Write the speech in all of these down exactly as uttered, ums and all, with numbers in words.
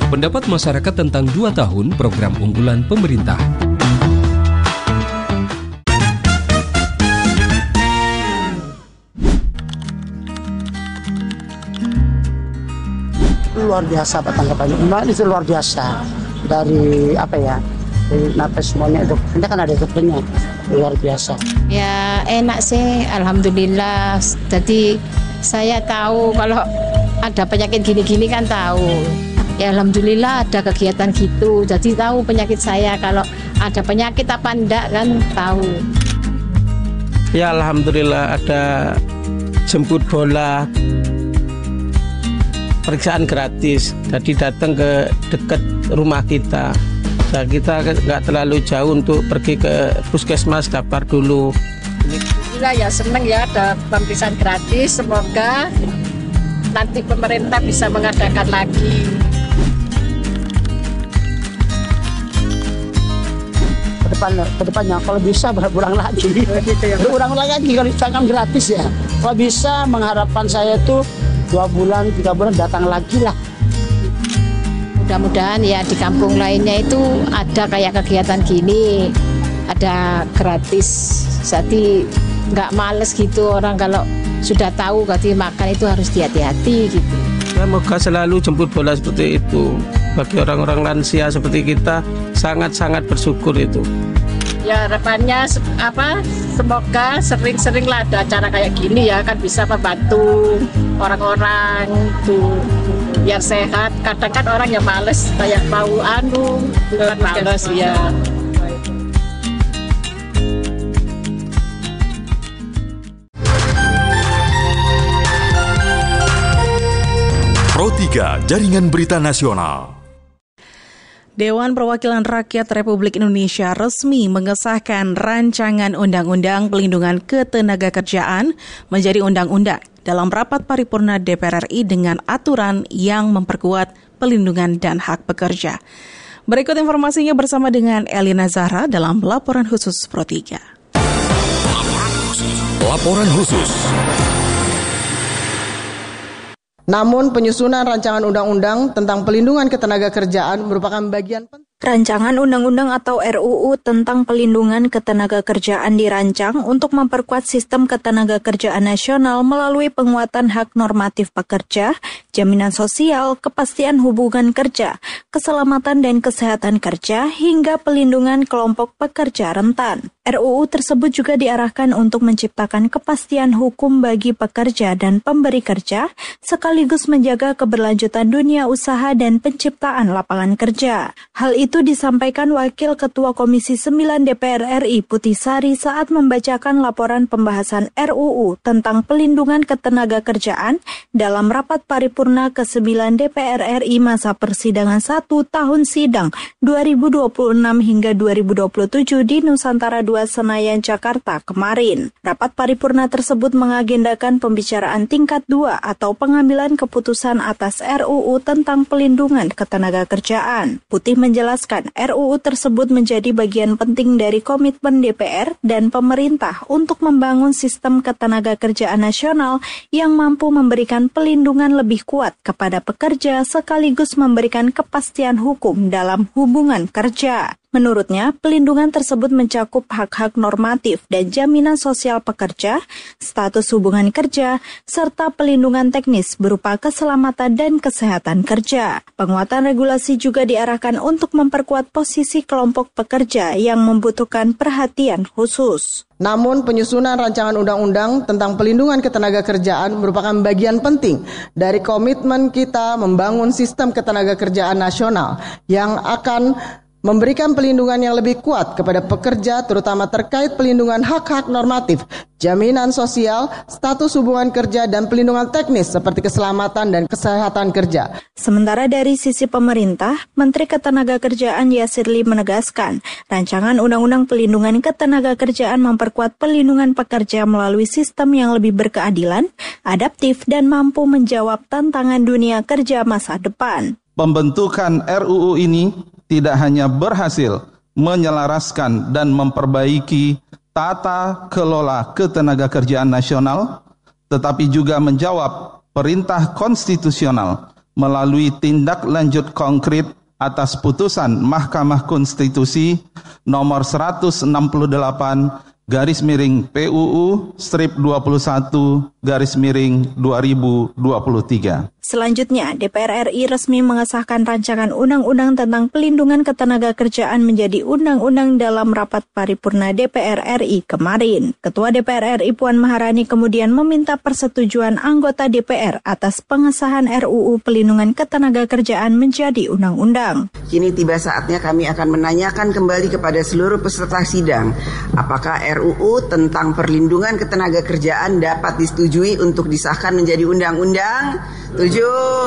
Pendapat masyarakat tentang dua tahun program unggulan pemerintah. Luar biasa Pak tanggapannya. Memang itu luar biasa. Dari apa ya? Dari napas semuanya itu. Kita kan ada dokternya. Luar biasa. Ya enak sih, alhamdulillah. Jadi saya tahu kalau ada penyakit gini-gini kan tahu. Ya alhamdulillah ada kegiatan gitu. Jadi tahu penyakit saya, kalau ada penyakit apa enggak kan tahu. Ya alhamdulillah ada jemput bola, periksaan gratis. Jadi datang ke dekat rumah kita. Nah, kita nggak terlalu jauh untuk pergi ke puskesmas, daftar dulu. Alhamdulillah ya seneng ya ada pemeriksaan gratis. Semoga nanti pemerintah bisa mengadakan lagi. Kedepannya, kedepannya kalau bisa berulang lagi. Berulang lagi kalau misalkan gratis ya. Kalau bisa mengharapkan saya itu dua bulan, tiga bulan datang lagi lah. Mudah-mudahan ya di kampung lainnya itu ada kayak kegiatan gini, ada gratis. Jadi nggak males gitu orang kalau sudah tahu ganti makan itu harus hati-hati gitu. Semoga selalu jemput bola seperti itu. Bagi orang-orang lansia seperti kita sangat-sangat bersyukur itu. Ya harapannya apa? Semoga sering-sering lah ada acara kayak gini ya, kan bisa membantu orang-orang tuh biar sehat. Kadang kan orang yang males kayak mau anu, bukan males ya. Pro tiga Jaringan Berita Nasional. Dewan Perwakilan Rakyat Republik Indonesia resmi mengesahkan rancangan Undang-Undang Pelindungan Ketenagakerjaan menjadi undang-undang dalam rapat paripurna D P R R I dengan aturan yang memperkuat pelindungan dan hak pekerja. Berikut informasinya bersama dengan Elina Zahra dalam laporan khusus Pro tiga. Laporan khusus. Laporan khusus. Namun penyusunan rancangan undang-undang tentang pelindungan ketenagakerjaan merupakan bagian penting. Rancangan undang-undang atau R U U tentang pelindungan ketenagakerjaan dirancang untuk memperkuat sistem ketenagakerjaan nasional melalui penguatan hak normatif pekerja, jaminan sosial, kepastian hubungan kerja, keselamatan dan kesehatan kerja, hingga pelindungan kelompok pekerja rentan. R U U tersebut juga diarahkan untuk menciptakan kepastian hukum bagi pekerja dan pemberi kerja, sekaligus menjaga keberlanjutan dunia usaha dan penciptaan lapangan kerja. Hal itu disampaikan Wakil Ketua Komisi sembilan D P R R I Putih Sari saat membacakan laporan pembahasan R U U tentang pelindungan ketenagakerjaan dalam rapat paripurna ke sembilan D P R R I masa persidangan satu tahun sidang dua ribu dua puluh enam hingga dua ribu dua puluh tujuh di Nusantara dua Senayan, Jakarta kemarin. Rapat paripurna tersebut mengagendakan pembicaraan tingkat dua atau pengambilan keputusan atas R U U tentang pelindungan ketenagakerjaan. Putih menjelaskan R U U tersebut menjadi bagian penting dari komitmen D P R dan pemerintah untuk membangun sistem ketenagakerjaan nasional yang mampu memberikan pelindungan lebih kuat kepada pekerja sekaligus memberikan kepastian hukum dalam hubungan kerja. Menurutnya, pelindungan tersebut mencakup hak-hak normatif dan jaminan sosial pekerja, status hubungan kerja, serta pelindungan teknis berupa keselamatan dan kesehatan kerja. Penguatan regulasi juga diarahkan untuk memperkuat posisi kelompok pekerja yang membutuhkan perhatian khusus. Namun penyusunan rancangan undang-undang tentang pelindungan ketenagakerjaan merupakan bagian penting dari komitmen kita membangun sistem ketenagakerjaan nasional yang akan memberikan pelindungan yang lebih kuat kepada pekerja terutama terkait pelindungan hak-hak normatif, jaminan sosial, status hubungan kerja, dan pelindungan teknis seperti keselamatan dan kesehatan kerja. Sementara dari sisi pemerintah, Menteri Ketenagakerjaan Yasirli menegaskan, rancangan Undang-Undang Pelindungan Ketenagakerjaan memperkuat pelindungan pekerja melalui sistem yang lebih berkeadilan, adaptif, dan mampu menjawab tantangan dunia kerja masa depan. Pembentukan R U U ini tidak hanya berhasil menyelaraskan dan memperbaiki tata kelola ketenagakerjaan nasional, tetapi juga menjawab perintah konstitusional melalui tindak lanjut konkret atas putusan Mahkamah Konstitusi nomor seratus enam puluh delapan garis miring P U U strip dua puluh satu garis miring dua ribu dua puluh tiga. Selanjutnya, D P R R I resmi mengesahkan rancangan undang-undang tentang pelindungan ketenagakerjaan menjadi undang-undang dalam rapat paripurna D P R R I kemarin. Ketua D P R R I Puan Maharani kemudian meminta persetujuan anggota D P R atas pengesahan R U U pelindungan ketenagakerjaan menjadi undang-undang. Kini tiba saatnya kami akan menanyakan kembali kepada seluruh peserta sidang, apakah R U U tentang perlindungan ketenagakerjaan dapat disetujui untuk disahkan menjadi undang-undang? Tujuh.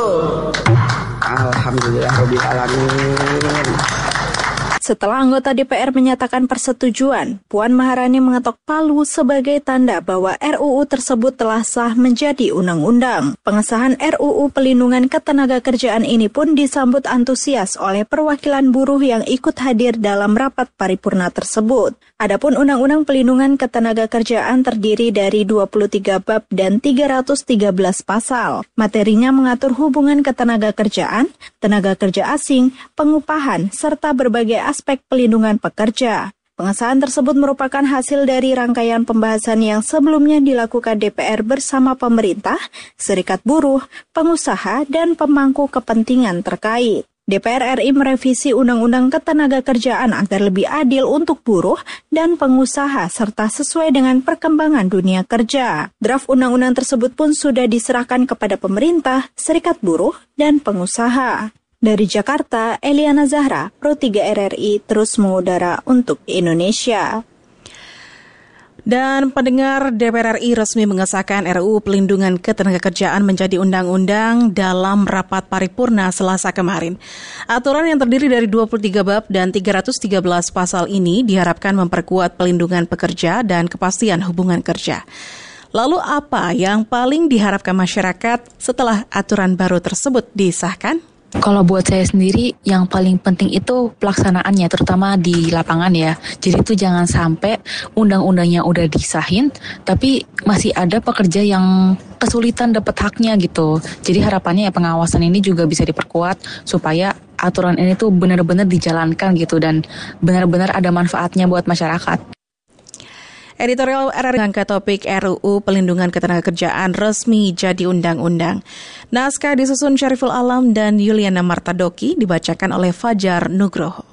Alhamdulillahirabbil alamin. Setelah anggota D P R menyatakan persetujuan, Puan Maharani mengetok palu sebagai tanda bahwa R U U tersebut telah sah menjadi undang-undang. Pengesahan R U U pelindungan ketenagakerjaan ini pun disambut antusias oleh perwakilan buruh yang ikut hadir dalam rapat paripurna tersebut. Adapun Undang-Undang Pelindungan Ketenagakerjaan terdiri dari dua puluh tiga bab dan tiga ratus tiga belas pasal. Materinya mengatur hubungan ketenagakerjaan, tenaga kerja asing, pengupahan, serta berbagai aspek pelindungan pekerja. Pengesahan tersebut merupakan hasil dari rangkaian pembahasan yang sebelumnya dilakukan D P R bersama pemerintah, serikat buruh, pengusaha, dan pemangku kepentingan terkait. D P R R I merevisi Undang-Undang Ketenagakerjaan agar lebih adil untuk buruh dan pengusaha serta sesuai dengan perkembangan dunia kerja. Draft undang-undang tersebut pun sudah diserahkan kepada pemerintah, serikat buruh, dan pengusaha. Dari Jakarta, Eliana Zahra, Pro tiga R R I terus mengudara untuk Indonesia. Dan pendengar, D P R R I resmi mengesahkan R U U Pelindungan Ketenagakerjaan menjadi undang-undang dalam rapat paripurna Selasa kemarin. Aturan yang terdiri dari dua puluh tiga bab dan tiga ratus tiga belas pasal ini diharapkan memperkuat pelindungan pekerja dan kepastian hubungan kerja. Lalu apa yang paling diharapkan masyarakat setelah aturan baru tersebut disahkan? Kalau buat saya sendiri, yang paling penting itu pelaksanaannya, terutama di lapangan ya. Jadi itu jangan sampai undang-undangnya udah disahin, tapi masih ada pekerja yang kesulitan dapat haknya gitu. Jadi harapannya ya pengawasan ini juga bisa diperkuat supaya aturan ini tuh benar-benar dijalankan gitu dan benar-benar ada manfaatnya buat masyarakat. Editorial R R I mengangkat topik R U U Pelindungan Ketenagakerjaan resmi jadi undang-undang. Naskah disusun Syariful Alam dan Yuliana Martadoki dibacakan oleh Fajar Nugroho.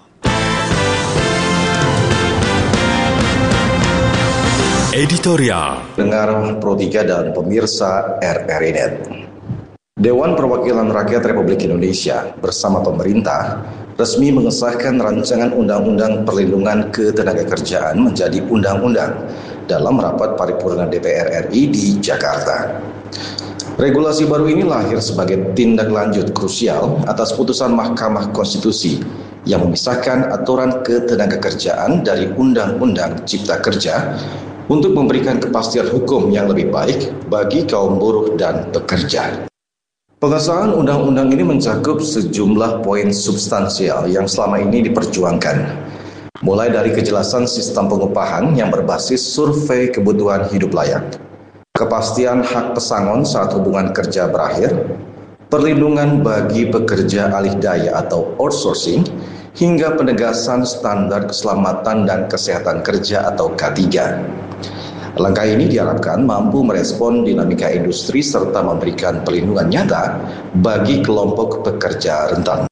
Editorial. Dengar Pro tiga dan pemirsa R R I Net. Dewan Perwakilan Rakyat Republik Indonesia bersama pemerintah resmi mengesahkan rancangan Undang-Undang Perlindungan Ketenagakerjaan menjadi undang-undang dalam rapat paripurna D P R R I di Jakarta. Regulasi baru ini lahir sebagai tindak lanjut krusial atas putusan Mahkamah Konstitusi yang memisahkan aturan ketenagakerjaan dari Undang-Undang Cipta Kerja untuk memberikan kepastian hukum yang lebih baik bagi kaum buruh dan pekerja. Pengesahan undang-undang ini mencakup sejumlah poin substansial yang selama ini diperjuangkan. Mulai dari kejelasan sistem pengupahan yang berbasis survei kebutuhan hidup layak, kepastian hak pesangon saat hubungan kerja berakhir, perlindungan bagi pekerja alih daya atau outsourcing, hingga penegasan standar keselamatan dan kesehatan kerja atau K tiga. Langkah ini diharapkan mampu merespon dinamika industri serta memberikan perlindungan nyata bagi kelompok pekerja rentan.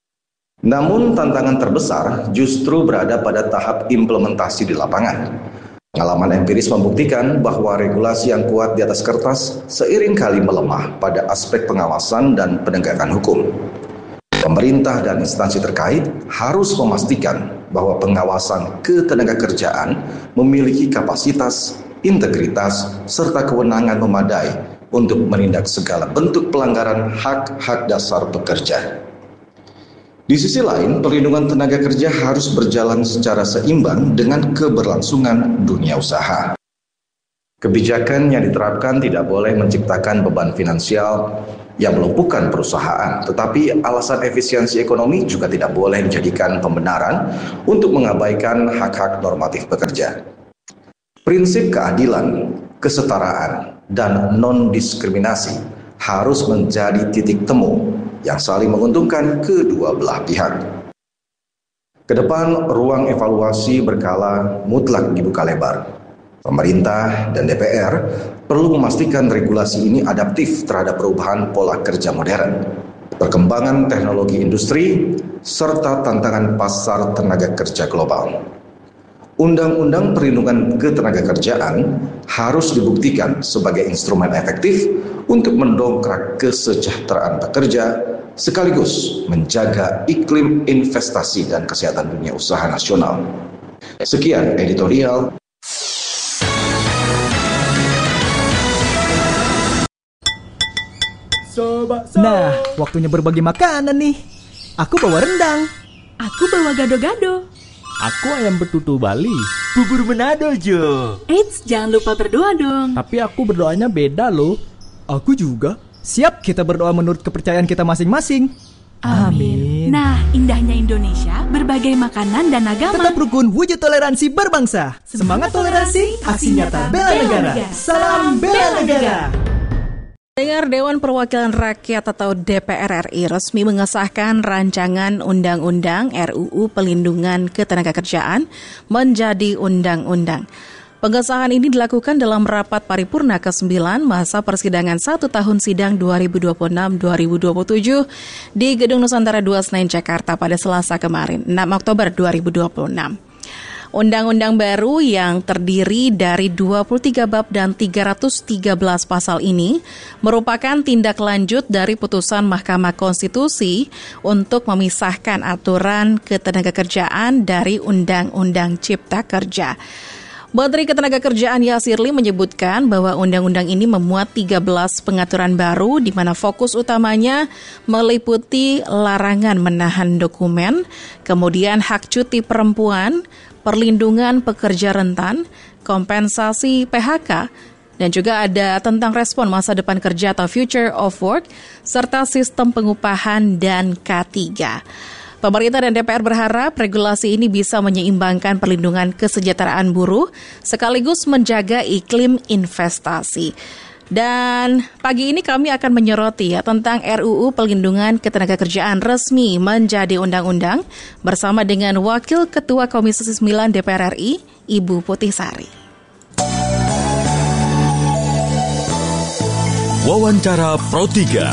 Namun tantangan terbesar justru berada pada tahap implementasi di lapangan. Pengalaman empiris membuktikan bahwa regulasi yang kuat di atas kertas seiring kali melemah pada aspek pengawasan dan penegakan hukum. Pemerintah dan instansi terkait harus memastikan bahwa pengawasan ketenagakerjaan memiliki kapasitas, integritas, serta kewenangan memadai untuk menindak segala bentuk pelanggaran hak-hak dasar pekerja. Di sisi lain, perlindungan tenaga kerja harus berjalan secara seimbang dengan keberlangsungan dunia usaha. Kebijakan yang diterapkan tidak boleh menciptakan beban finansial yang melumpuhkan perusahaan, tetapi alasan efisiensi ekonomi juga tidak boleh dijadikan pembenaran untuk mengabaikan hak-hak normatif pekerja. Prinsip keadilan, kesetaraan, dan non-diskriminasi harus menjadi titik temu yang saling menguntungkan kedua belah pihak. Kedepan, ruang evaluasi berkala mutlak dibuka lebar. Pemerintah dan D P R perlu memastikan regulasi ini adaptif terhadap perubahan pola kerja modern, perkembangan teknologi industri, serta tantangan pasar tenaga kerja global. Undang-undang Perlindungan Ketenagakerjaan harus dibuktikan sebagai instrumen efektif untuk mendongkrak kesejahteraan pekerja, sekaligus menjaga iklim investasi dan kesehatan dunia usaha nasional. Sekian editorial. Nah, waktunya berbagi makanan nih. Aku bawa rendang. Aku bawa gado-gado. Aku ayam betutu Bali. Bubur Manado, Jo. Eits, jangan lupa berdoa dong. Tapi aku berdoanya beda loh. Aku juga. Siap kita berdoa menurut kepercayaan kita masing-masing. Amin. Nah, indahnya Indonesia, berbagai makanan dan agama. Tetap rukun, wujud toleransi berbangsa. Semangat toleransi, aksi nyata bela negara. Salam bela negara. Dengar, Dewan Perwakilan Rakyat atau D P R R I resmi mengesahkan rancangan Undang-Undang R U U Pelindungan Ketenagakerjaan menjadi undang-undang. Pengesahan ini dilakukan dalam rapat paripurna kesembilan masa persidangan satu tahun sidang dua ribu dua puluh enam dua ribu dua puluh tujuh di Gedung Nusantara dua Senayan Jakarta pada Selasa kemarin, enam Oktober dua ribu dua puluh enam. Undang-undang baru yang terdiri dari dua puluh tiga bab dan tiga ratus tiga belas pasal ini merupakan tindak lanjut dari putusan Mahkamah Konstitusi untuk memisahkan aturan ketenagakerjaan dari Undang-Undang Cipta Kerja. Menteri Ketenagakerjaan Yasirli menyebutkan bahwa undang-undang ini memuat tiga belas pengaturan baru di mana fokus utamanya meliputi larangan menahan dokumen, kemudian hak cuti perempuan, perlindungan pekerja rentan, kompensasi P H K, dan juga ada tentang respon masa depan kerja atau future of work, serta sistem pengupahan dan K tiga. Pemerintah dan D P R berharap regulasi ini bisa menyeimbangkan perlindungan kesejahteraan buruh sekaligus menjaga iklim investasi. Dan pagi ini kami akan menyoroti ya tentang R U U Pelindungan Ketenagakerjaan resmi menjadi undang-undang bersama dengan Wakil Ketua Komisi sembilan D P R R I, Ibu Putih Sari. Wawancara Pro tiga.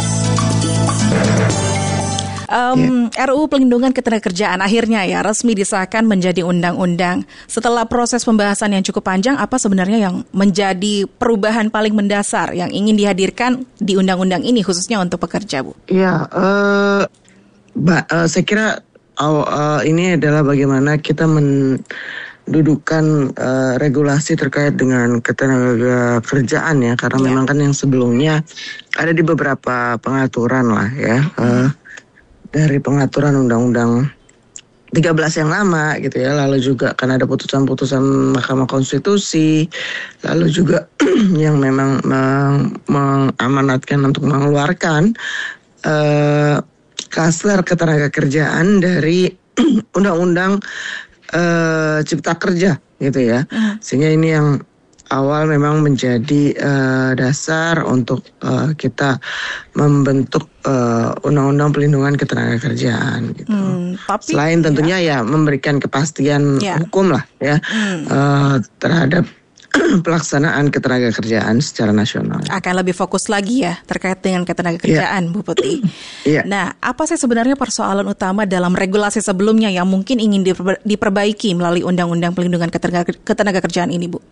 Um, R U U Pelindungan Ketenagakerjaan akhirnya ya resmi disahkan menjadi undang-undang. Setelah proses pembahasan yang cukup panjang, apa sebenarnya yang menjadi perubahan paling mendasar yang ingin dihadirkan di undang-undang ini khususnya untuk pekerja, Bu? Ya, uh, ba- uh, saya kira uh, uh, ini adalah bagaimana kita mendudukan uh, regulasi terkait dengan ketenagakerjaan ya, karena ya. memang kan yang sebelumnya ada di beberapa pengaturan lah ya. Uh, dari pengaturan Undang-Undang tiga belas yang lama gitu ya, lalu juga kan ada putusan-putusan Mahkamah Konstitusi, lalu juga yang memang meng- mengamanatkan untuk mengeluarkan uh, klaster ketenagakerjaan dari Undang-Undang uh, Cipta Kerja gitu ya, sehingga ini yang awal memang menjadi uh, dasar untuk uh, kita membentuk uh, Undang-Undang Pelindungan Ketenagakerjaan gitu. Hmm, tapi, Selain tentunya ya, ya memberikan kepastian ya. hukum lah ya hmm. uh, terhadap pelaksanaan ketenagakerjaan secara nasional. Akan lebih fokus lagi ya terkait dengan ketenagakerjaan, ya. Bu Putih. Ya. Nah, apa sih sebenarnya persoalan utama dalam regulasi sebelumnya yang mungkin ingin diper- diperbaiki melalui Undang-Undang Pelindungan Ketenaga- Ketenagakerjaan ini, Bu?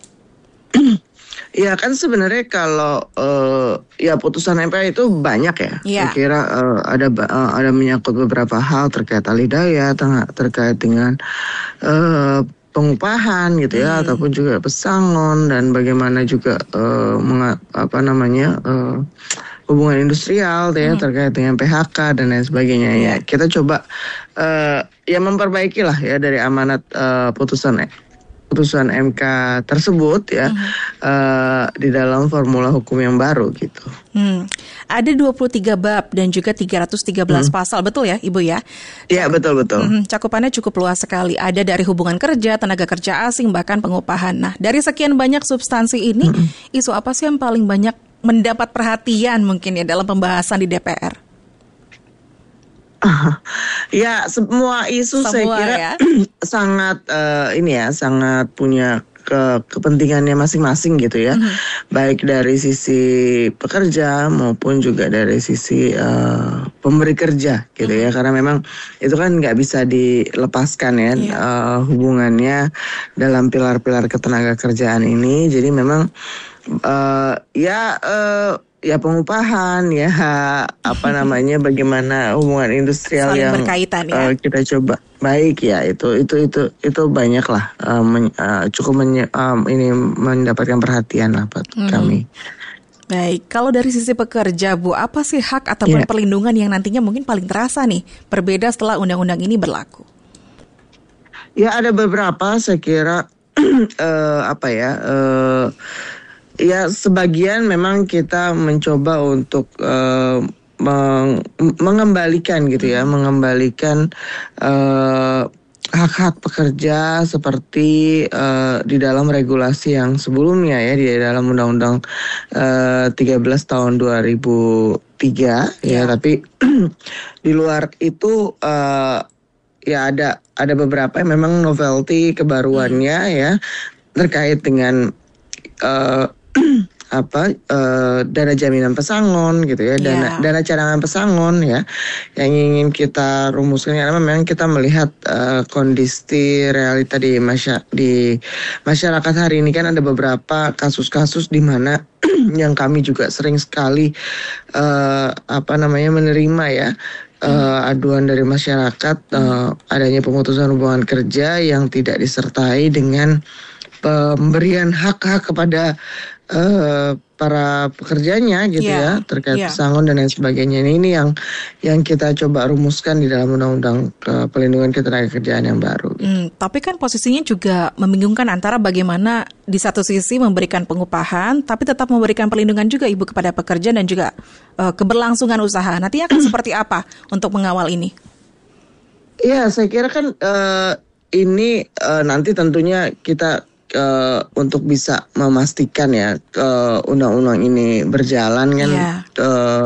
Ya kan sebenarnya kalau uh, ya putusan M P itu banyak ya. Yeah. Saya kira uh, ada uh, ada menyangkut beberapa hal terkait alidaya, terkait dengan uh, pengupahan gitu ya, hmm. ataupun juga pesangon dan bagaimana juga uh, menga, apa namanya uh, hubungan industrial ya, hmm. terkait dengan P H K dan lain sebagainya ya. Kita coba uh, ya memperbaiki lah ya dari amanat uh, putusan putusan M K tersebut ya, hmm. uh, di dalam formula hukum yang baru gitu. Hmm. Ada dua puluh tiga bab dan juga tiga ratus tiga belas hmm. pasal, betul ya Ibu ya? Iya, betul-betul. Hmm, cakupannya cukup luas sekali. Ada dari hubungan kerja, tenaga kerja asing, bahkan pengupahan. Nah, dari sekian banyak substansi ini, hmm. isu apa sih yang paling banyak mendapat perhatian mungkin ya dalam pembahasan di D P R? Ya, semua isu saya Semua kira ya. sangat uh, ini ya, sangat punya ke kepentingannya masing-masing gitu ya. Mhm. Baik dari sisi pekerja maupun juga dari sisi uh, pemberi kerja gitu ya. Karena memang itu kan nggak bisa dilepaskan ya uh, hubungannya dalam pilar-pilar ketenaga kerjaan ini. Jadi memang uh, ya uh, ya pengupahan ya apa namanya bagaimana hubungan industrial Saling yang berkaitan ya. uh, kita coba baik ya itu itu itu itu banyak lah uh, men, uh, cukup menye, um, ini mendapatkan perhatian lah buat Mhm. kami. Baik, kalau dari sisi pekerja Bu, apa sih hak ataupun Ya. perlindungan yang nantinya mungkin paling terasa nih berbeda setelah undang-undang ini berlaku? Ya ada beberapa saya kira uh, apa ya uh, ya sebagian memang kita mencoba untuk uh, meng- mengembalikan gitu ya, mengembalikan uh, hak-hak pekerja seperti uh, di dalam regulasi yang sebelumnya ya, di dalam Undang-Undang uh, tiga belas tahun dua ribu tiga ya, tapi di luar itu uh, ya ada ada beberapa yang memang novelty kebaruannya ya terkait dengan uh, apa uh, dana jaminan pesangon gitu ya, dana Yeah. dana cadangan pesangon ya, yang ingin kita rumuskan karena memang kita melihat uh, kondisi realita di masya- di masyarakat hari ini kan ada beberapa kasus-kasus di mana yang kami juga sering sekali uh, apa namanya menerima ya. Uh, aduan dari masyarakat uh, adanya pemutusan hubungan kerja yang tidak disertai dengan pemberian hak-hak kepada uh, para pekerjanya gitu Yeah, ya terkait yeah. pesangon dan lain sebagainya. Ini, ini yang yang kita coba rumuskan di dalam Undang-Undang uh, Pelindungan Ketenagakerjaan yang baru. Hmm, tapi kan posisinya juga membingungkan antara bagaimana di satu sisi memberikan pengupahan, tapi tetap memberikan perlindungan juga Ibu kepada pekerja dan juga uh, keberlangsungan usaha. Nantinya akan seperti apa untuk mengawal ini? Iya, saya kira kan uh, ini uh, nanti tentunya kita uh, untuk bisa memastikan ya uh, undang-undang ini berjalan kan Iya. uh,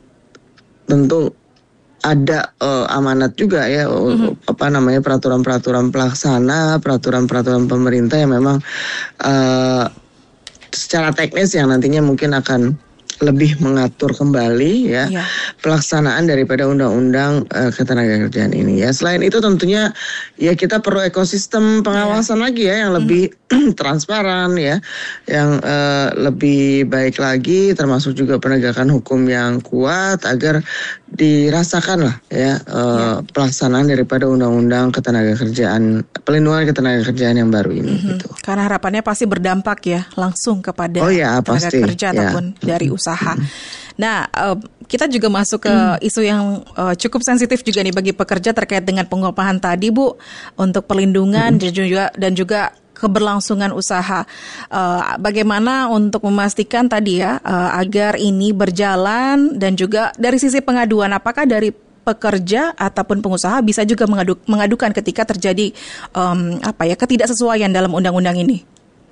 tentu ada uh, amanat juga ya uh, apa namanya peraturan-peraturan pelaksana, peraturan-peraturan pemerintah yang memang uh, secara teknis yang nantinya mungkin akan lebih mengatur kembali ya Iya. pelaksanaan daripada undang-undang uh, ketenagakerjaan ini ya. Selain itu tentunya ya kita perlu ekosistem pengawasan lagi ya yang lebih transparan ya, yang uh, lebih baik lagi, termasuk juga penegakan hukum yang kuat agar dirasakan lah ya uh, pelaksanaan daripada undang-undang ketenagakerjaan, pelindungan ketenagakerjaan yang baru ini. Mhm. Gitu. Karena harapannya pasti berdampak ya langsung kepada Oh ya, tenaga pasti. kerja Ya. ataupun dari usaha. Nah, eh, kita juga masuk ke isu yang eh, cukup sensitif juga nih bagi pekerja terkait dengan pengupahan tadi, Bu, untuk perlindungan dan juga dan juga keberlangsungan usaha. Eh, bagaimana untuk memastikan tadi ya eh, agar ini berjalan dan juga dari sisi pengaduan, apakah dari pekerja ataupun pengusaha bisa juga mengadu, mengadukan ketika terjadi em, apa ya ketidaksesuaian dalam undang-undang ini?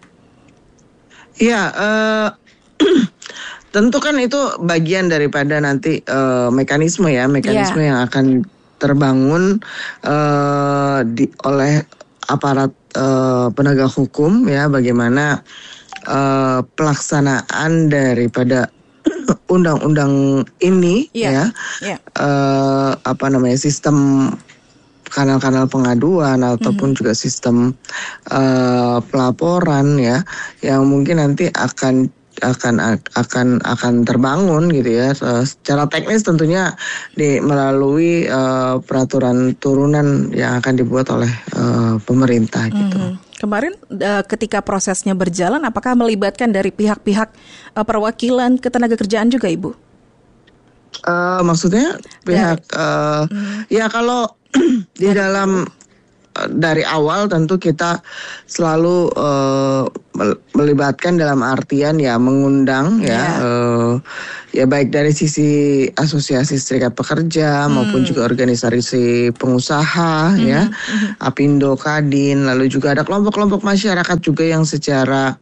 Iya, uh, tentu kan itu bagian daripada nanti uh, mekanisme ya, mekanisme Yeah. yang akan terbangun uh, di, oleh aparat uh, penegak hukum ya, bagaimana uh, pelaksanaan daripada undang-undang ini Yeah. ya, uh, apa namanya sistem kanal-kanal pengaduan ataupun juga sistem uh, pelaporan ya yang mungkin nanti akan akan akan akan terbangun gitu ya. Uh, secara teknis tentunya di melalui uh, peraturan turunan yang akan dibuat oleh uh, pemerintah gitu. Mhm. Kemarin uh, ketika prosesnya berjalan, apakah melibatkan dari pihak-pihak uh, perwakilan ketenagakerjaan juga, Ibu? Uh, maksudnya pihak uh, ya kalau di dalam uh, dari awal tentu kita selalu uh, mel- melibatkan dalam artian ya mengundang ya uh, ya baik dari sisi asosiasi serikat pekerja maupun juga organisasi pengusaha ya, Apindo, Kadin, lalu juga ada kelompok-kelompok masyarakat juga yang secara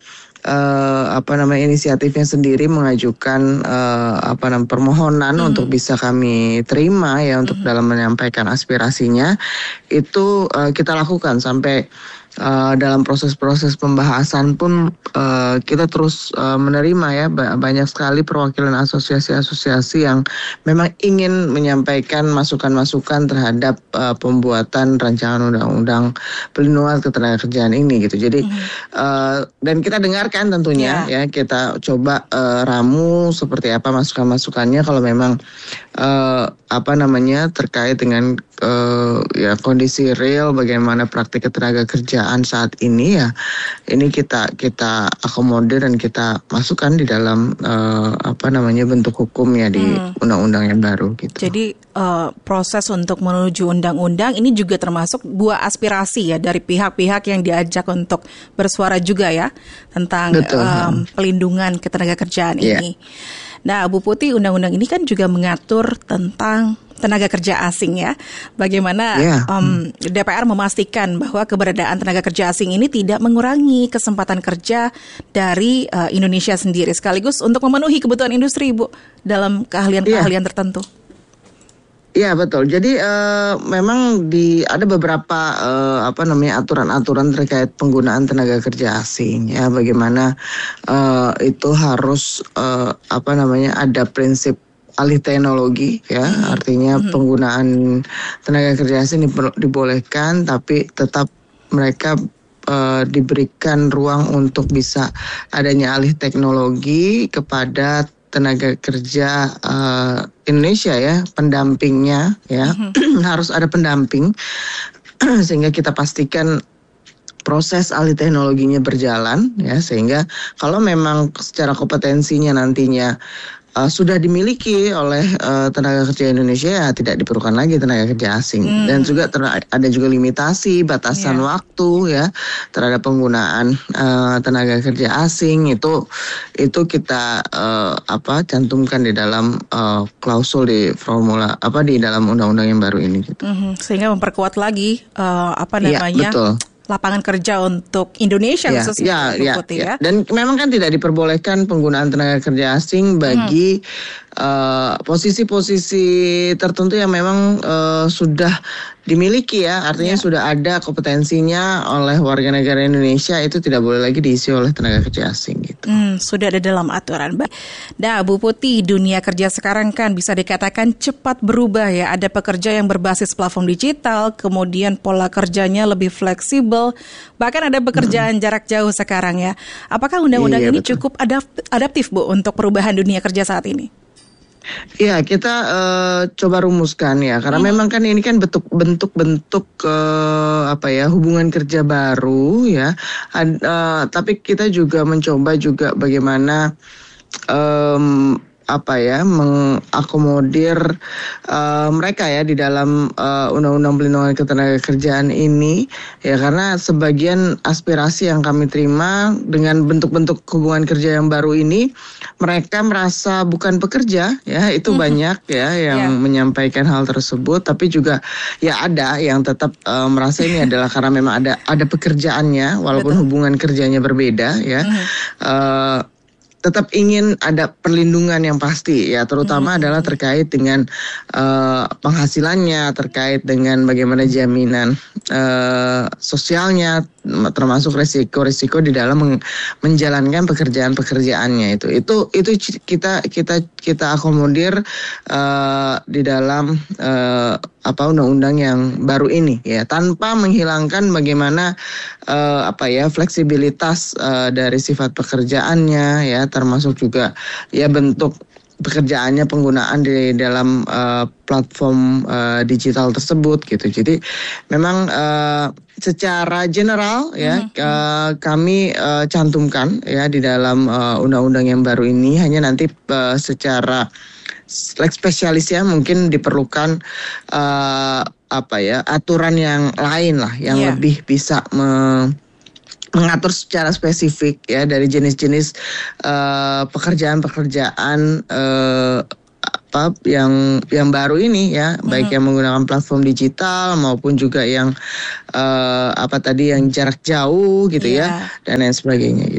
uh, apa namanya inisiatifnya sendiri mengajukan uh, apa namanya permohonan hmm. untuk bisa kami terima ya untuk hmm. dalam menyampaikan aspirasinya, itu uh, kita lakukan sampai Uh, dalam proses-proses pembahasan pun uh, kita terus uh, menerima ya banyak sekali perwakilan asosiasi-asosiasi yang memang ingin menyampaikan masukan-masukan terhadap uh, pembuatan rancangan undang-undang pelindungan ketenagakerjaan ini gitu. Jadi mm-hmm. uh, dan kita dengarkan tentunya yeah. ya kita coba uh, ramu seperti apa masukan-masukannya kalau memang uh, apa namanya terkait dengan uh, ya kondisi real bagaimana praktik ketenaga kerjaan saat ini ya ini kita kita akomodir dan kita masukkan di dalam uh, apa namanya bentuk hukum ya di hmm. undang-undang yang baru gitu. Jadi uh, proses untuk menuju undang-undang ini juga termasuk buah aspirasi ya dari pihak-pihak yang diajak untuk bersuara juga ya tentang um, pelindungan ketenagakerjaan yeah. ini. Nah, Bu Putih, undang-undang ini kan juga mengatur tentang tenaga kerja asing ya. Bagaimana yeah. um, D P R memastikan bahwa keberadaan tenaga kerja asing ini tidak mengurangi kesempatan kerja dari uh, Indonesia sendiri, sekaligus untuk memenuhi kebutuhan industri, Bu, dalam keahlian-keahlian yeah. tertentu. Iya betul. Jadi uh, memang di ada beberapa uh, apa namanya aturan-aturan terkait penggunaan tenaga kerja asing ya. Bagaimana uh, itu harus uh, apa namanya ada prinsip alih teknologi ya. Mm-hmm. Artinya mm-hmm. penggunaan tenaga kerja asing dibolehkan, tapi tetap mereka uh, diberikan ruang untuk bisa adanya alih teknologi kepada tenaga kerja uh, Indonesia ya, pendampingnya ya, mm-hmm. harus ada pendamping sehingga kita pastikan proses alih teknologinya berjalan ya, sehingga kalau memang secara kompetensinya nantinya uh, sudah dimiliki oleh uh, tenaga kerja Indonesia ya tidak diperlukan lagi tenaga kerja asing. Mm. Dan juga ter- ada juga limitasi batasan yeah. waktu ya terhadap penggunaan uh, tenaga kerja asing itu itu kita uh, apa cantumkan di dalam uh, klausul di formula apa di dalam undang-undang yang baru ini gitu. Mm-hmm. Sehingga memperkuat lagi uh, apa namanya? Yeah, betul. lapangan kerja untuk Indonesia ya, khususnya ya, ya, Putih, ya. ya. Dan memang kan tidak diperbolehkan penggunaan tenaga kerja asing bagi hmm. uh, posisi-posisi tertentu yang memang uh, sudah dimiliki ya, artinya ya. sudah ada kompetensinya oleh warga negara Indonesia, itu tidak boleh lagi diisi oleh tenaga kerja asing gitu. Hmm, sudah ada dalam aturan. Nah, Bu Putih, dunia kerja sekarang kan bisa dikatakan cepat berubah ya. Ada pekerja yang berbasis platform digital, kemudian pola kerjanya lebih fleksibel, bahkan ada pekerjaan hmm. jarak jauh sekarang ya. Apakah undang-undang iya, ini betul. cukup adapt- adaptif Bu untuk perubahan dunia kerja saat ini? Ya, kita uh, coba rumuskan ya, karena hmm. memang kan ini kan bentuk bentuk-bentuk uh, apa ya hubungan kerja baru ya. Ad, uh, tapi kita juga mencoba juga bagaimana um, apa ya mengakomodir uh, mereka ya di dalam uh, undang-undang pelindungan ketenagakerjaan ini ya, karena sebagian aspirasi yang kami terima dengan bentuk-bentuk hubungan kerja yang baru ini mereka merasa bukan pekerja ya, itu mm-hmm. banyak ya yang yeah. menyampaikan hal tersebut, tapi juga ya ada yang tetap uh, merasa ini adalah karena memang ada ada pekerjaannya walaupun Betul. hubungan kerjanya berbeda ya. Mm-hmm. Uh, tetap ingin ada perlindungan yang pasti ya, terutama hmm. adalah terkait dengan uh, penghasilannya, terkait dengan bagaimana jaminan uh, sosialnya, termasuk resiko-resiko di dalam men- menjalankan pekerjaan-pekerjaannya itu. Itu itu kita kita kita akomodir uh, di dalam uh, apa undang-undang yang baru ini ya, tanpa menghilangkan bagaimana uh, apa ya fleksibilitas uh, dari sifat pekerjaannya ya, termasuk juga ya bentuk pekerjaannya, penggunaan di dalam uh, platform uh, digital tersebut gitu. Jadi memang uh, secara general ya mm-hmm. uh, kami uh, cantumkan ya di dalam uh, undang-undang yang baru ini, hanya nanti uh, secara leg spesialisnya mungkin diperlukan uh, apa ya aturan yang lain lah yang yeah. lebih bisa me- mengatur secara spesifik ya dari jenis-jenis uh, pekerjaan-pekerjaan uh, apa yang yang baru ini ya, mm-hmm. baik yang menggunakan platform digital maupun juga yang uh, apa tadi yang jarak jauh gitu yeah. ya dan lain sebagainya gitu.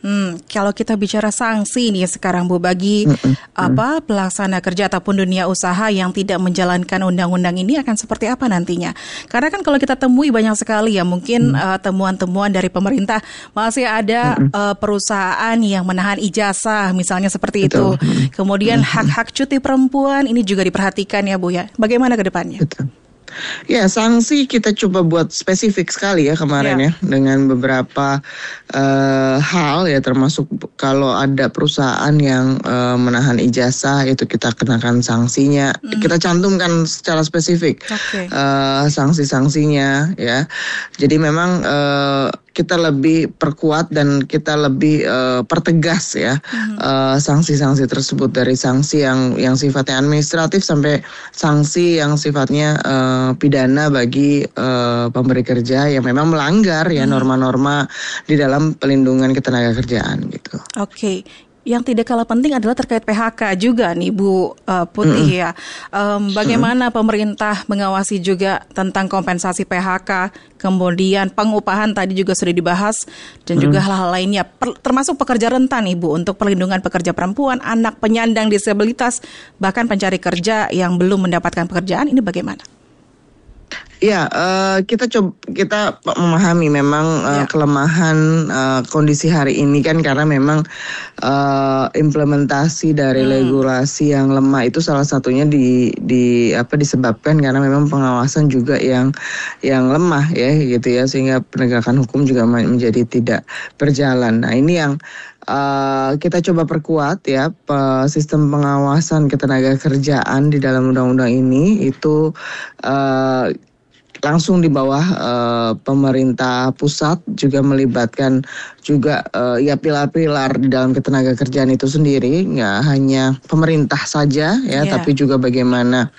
Hmm, kalau kita bicara sanksi nih sekarang Bu bagi mm-mm. apa pelaksana kerja ataupun dunia usaha yang tidak menjalankan undang-undang ini akan seperti apa nantinya? Karena kan kalau kita temui banyak sekali ya mungkin mm. uh, temuan-temuan dari pemerintah masih ada uh, perusahaan yang menahan ijazah misalnya seperti Betul. itu. Kemudian mm-hmm. hak-hak cuti perempuan ini juga diperhatikan ya Bu ya. Bagaimana ke depannya? Betul. Ya, sanksi kita coba buat spesifik sekali ya kemarin ya, ya dengan beberapa uh, hal ya, termasuk kalau ada perusahaan yang uh, menahan ijazah itu kita kenakan sanksinya, mm. kita cantumkan secara spesifik okay. uh, sanksi-sanksinya ya. Jadi memang uh, kita lebih perkuat dan kita lebih uh, pertegas ya mm-hmm. uh, sanksi-sanksi tersebut, dari sanksi yang yang sifatnya administratif sampai sanksi yang sifatnya uh, pidana bagi uh, pemberi kerja yang memang melanggar ya mm-hmm. norma-norma di dalam pelindungan ketenagakerjaan gitu. Oke. Okay. Yang tidak kalah penting adalah terkait P H K juga nih Bu uh, Putih mm-hmm. ya. Um, bagaimana mm-hmm. pemerintah mengawasi juga tentang kompensasi P H K, kemudian pengupahan tadi juga sudah dibahas dan mm-hmm. juga hal-hal lainnya, per, termasuk pekerja rentan nih Bu untuk perlindungan pekerja perempuan, anak penyandang disabilitas, bahkan pencari kerja yang belum mendapatkan pekerjaan, ini bagaimana? Ya, uh, kita coba kita memahami memang uh, ya. kelemahan uh, kondisi hari ini kan, karena memang uh, implementasi dari hmm. regulasi yang lemah itu salah satunya di di apa disebabkan karena memang pengawasan juga yang yang lemah ya gitu ya, sehingga penegakan hukum juga menjadi tidak berjalan. Nah, ini yang Uh, kita coba perkuat ya sistem pengawasan ketenagakerjaan di dalam undang-undang ini itu uh, langsung di bawah uh, pemerintah pusat, juga melibatkan juga uh, ya pilar-pilar di dalam ketenagakerjaan itu sendiri, nggak hanya pemerintah saja ya, yeah. tapi juga bagaimana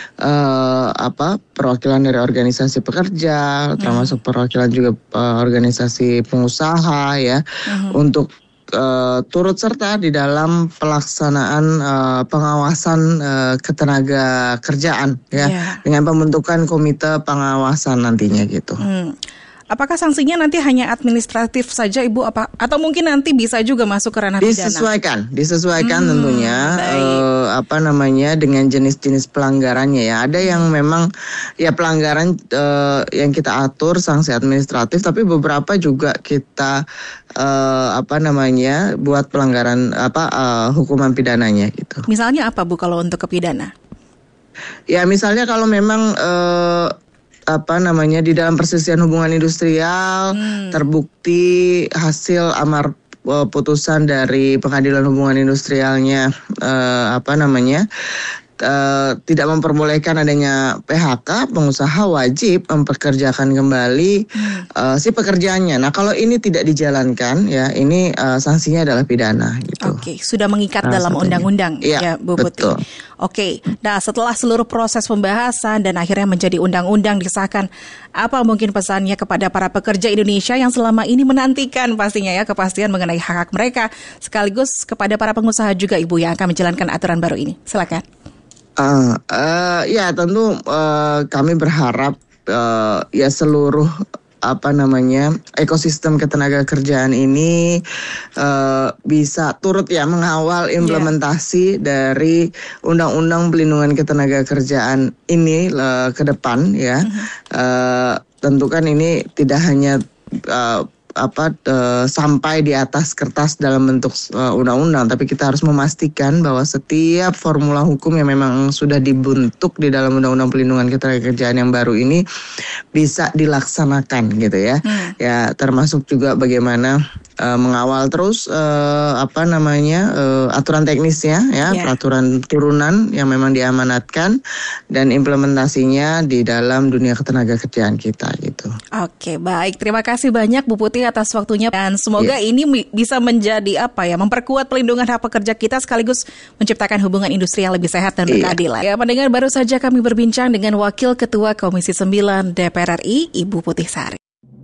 uh, apa perwakilan dari organisasi pekerja, mm. termasuk perwakilan juga uh, organisasi pengusaha ya, mm-hmm. untuk Uh, turut serta di dalam pelaksanaan uh, pengawasan uh, ketenaga kerjaan ya, yeah. dengan pembentukan komite pengawasan nantinya gitu. Hmm. Apakah sanksinya nanti hanya administratif saja Ibu, apa atau mungkin nanti bisa juga masuk ke ranah pidana? Disesuaikan, disesuaikan hmm, baik. tentunya uh, apa namanya dengan jenis-jenis pelanggarannya ya. Ada yang memang ya pelanggaran uh, yang kita atur sanksi administratif, tapi beberapa juga kita uh, apa namanya buat pelanggaran apa uh, hukuman pidananya gitu. Misalnya apa Bu kalau untuk kepidana? Ya misalnya kalau memang uh, apa namanya di dalam perselisihan hubungan industrial hmm. terbukti hasil amar uh, putusan dari pengadilan hubungan industrialnya uh, apa namanya uh, tidak memperbolehkan adanya P H K, pengusaha wajib mempekerjakan kembali hmm. uh, si pekerjaannya. Nah, kalau ini tidak dijalankan ya, ini uh, sanksinya adalah pidana gitu. Oke, sudah mengikat nah, dalam satunya. undang-undang ya, ya Bu Putih. Oke, nah setelah seluruh proses pembahasan dan akhirnya menjadi undang-undang disahkan, apa mungkin pesannya kepada para pekerja Indonesia yang selama ini menantikan pastinya ya kepastian mengenai hak-hak mereka, sekaligus kepada para pengusaha juga Ibu yang akan menjalankan aturan baru ini. Silakan. Uh, uh, ya tentu uh, kami berharap uh, ya seluruh apa namanya ekosistem ketenagakerjaan ini uh, bisa turut ya mengawal implementasi yeah. dari undang-undang pelindungan ketenagakerjaan ini uh, ke depan ya. Mm-hmm. Uh, tentu kan ini tidak hanya uh, apa uh, sampai di atas kertas dalam bentuk uh, undang-undang, tapi kita harus memastikan bahwa setiap formula hukum yang memang sudah dibentuk di dalam undang-undang pelindungan ketenagakerjaan yang baru ini bisa dilaksanakan gitu ya. Hmm. Ya termasuk juga bagaimana uh, mengawal terus uh, apa namanya uh, aturan teknisnya ya, yeah. peraturan turunan yang memang diamanatkan dan implementasinya di dalam dunia ketenagakerjaan kita gitu. Oke, baik. Terima kasih banyak Bu Putih atas waktunya dan semoga yeah. ini bisa menjadi apa ya, memperkuat pelindungan hak pekerja kita sekaligus menciptakan hubungan industri yang lebih sehat dan berkeadilan. Yeah. Ya, pendengar, baru saja kami berbincang dengan Wakil Ketua Komisi sembilan D P R R I, Ibu Putih Sari.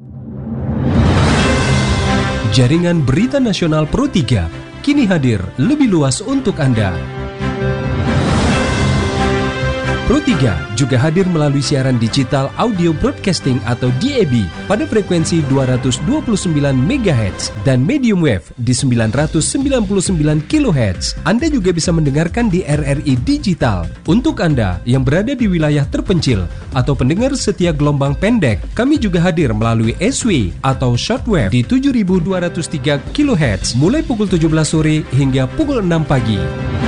Jaringan Berita Nasional Pro tiga kini hadir lebih luas untuk Anda. Pro tiga juga hadir melalui siaran digital audio broadcasting atau D A B pada frekuensi dua ratus dua puluh sembilan megahertz dan medium wave di sembilan ratus sembilan puluh sembilan kilohertz. Anda juga bisa mendengarkan di R R I Digital. Untuk Anda yang berada di wilayah terpencil atau pendengar setia gelombang pendek, kami juga hadir melalui S W atau shortwave di tujuh ribu dua ratus tiga kilohertz mulai pukul tujuh belas sore hingga pukul enam pagi.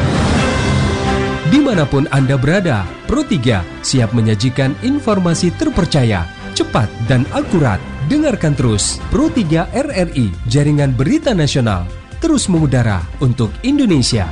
Dimanapun Anda berada, Pro tiga siap menyajikan informasi terpercaya, cepat dan akurat. Dengarkan terus Pro tiga R R I, jaringan berita nasional, terus mengudara untuk Indonesia.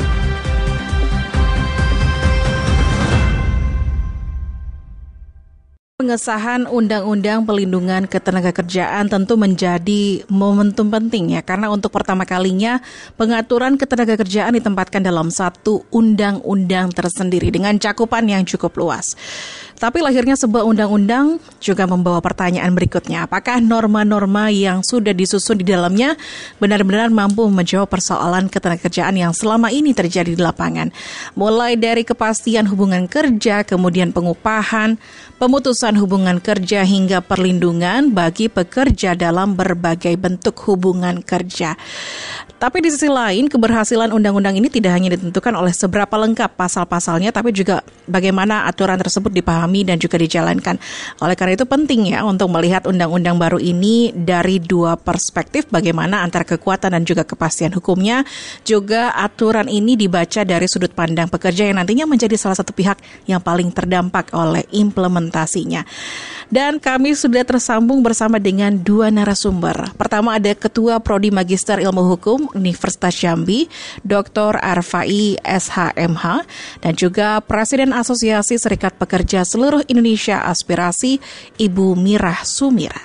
Pengesahan Undang-Undang Pelindungan Ketenagakerjaan tentu menjadi momentum penting ya, karena untuk pertama kalinya pengaturan ketenagakerjaan ditempatkan dalam satu undang-undang tersendiri dengan cakupan yang cukup luas. Tapi lahirnya sebuah undang-undang juga membawa pertanyaan berikutnya. Apakah norma-norma yang sudah disusun di dalamnya benar-benar mampu menjawab persoalan ketenagakerjaan yang selama ini terjadi di lapangan? Mulai dari kepastian hubungan kerja, kemudian pengupahan, pemutusan hubungan kerja hingga perlindungan bagi pekerja dalam berbagai bentuk hubungan kerja. Tapi di sisi lain, keberhasilan undang-undang ini tidak hanya ditentukan oleh seberapa lengkap pasal-pasalnya, tapi juga bagaimana aturan tersebut dipahami dan juga dijalankan. Oleh karena itu penting ya untuk melihat undang-undang baru ini dari dua perspektif, bagaimana antara kekuatan dan juga kepastian hukumnya, juga aturan ini dibaca dari sudut pandang pekerja yang nantinya menjadi salah satu pihak yang paling terdampak oleh implementasinya. Dan kami sudah tersambung bersama dengan dua narasumber. Pertama ada Ketua Prodi Magister Ilmu Hukum Universitas Jambi, Doktor Arfai S H M H, dan juga Presiden Asosiasi Serikat Pekerja Seluruh Indonesia Aspirasi, Ibu Mirah Sumirat.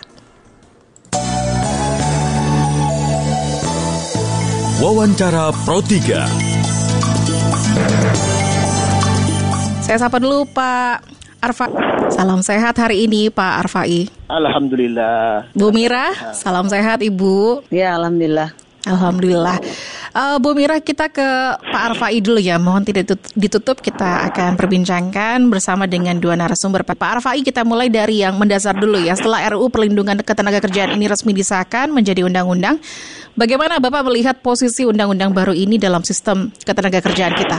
Wawancara Pro tiga. Saya sapa dulu Pak Arfa. Salam sehat hari ini Pak Arfai. Alhamdulillah. Bu Mirah, salam sehat Ibu. Ya, alhamdulillah. Alhamdulillah. Uh, Bu Mirah, kita ke Pak Arfai dulu ya. Mohon tidak ditutup, kita akan perbincangkan bersama dengan dua narasumber. Pak Arfai, kita mulai dari yang mendasar dulu ya. Setelah R U Perlindungan Ketenagakerjaan ini resmi disahkan menjadi undang-undang, bagaimana Bapak melihat posisi undang-undang baru ini dalam sistem ketenagakerjaan kita?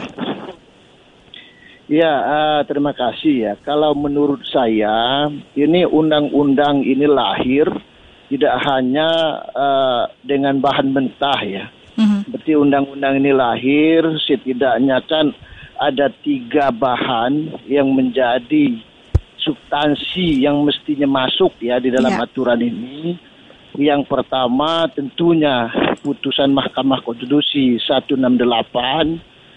Ya, uh, terima kasih ya. Kalau menurut saya, ini undang-undang ini lahir tidak hanya uh, dengan bahan mentah ya. Mm-hmm. Berarti undang-undang ini lahir setidaknya kan ada tiga bahan yang menjadi substansi yang mestinya masuk ya di dalam yeah. aturan ini. Yang pertama tentunya putusan Mahkamah Konstitusi seratus enam puluh delapan.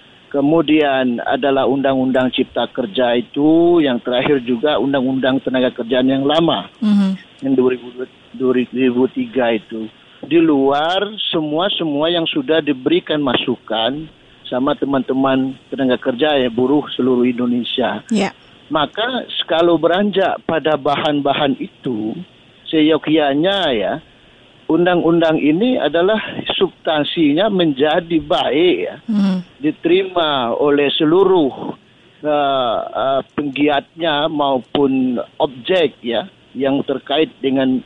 Kemudian adalah Undang-Undang Cipta Kerja itu, yang terakhir juga Undang-Undang Tenaga Kerjaan yang lama, mm-hmm. yang dua ribu tiga itu. Di luar semua-semua yang sudah diberikan masukan sama teman-teman tenaga kerja ya, buruh seluruh Indonesia. Yeah. Maka kalau beranjak pada bahan-bahan itu, seyogyanya ya, undang-undang ini adalah substansinya menjadi baik ya, hmm. diterima oleh seluruh uh, uh, penggiatnya maupun objek ya yang terkait dengan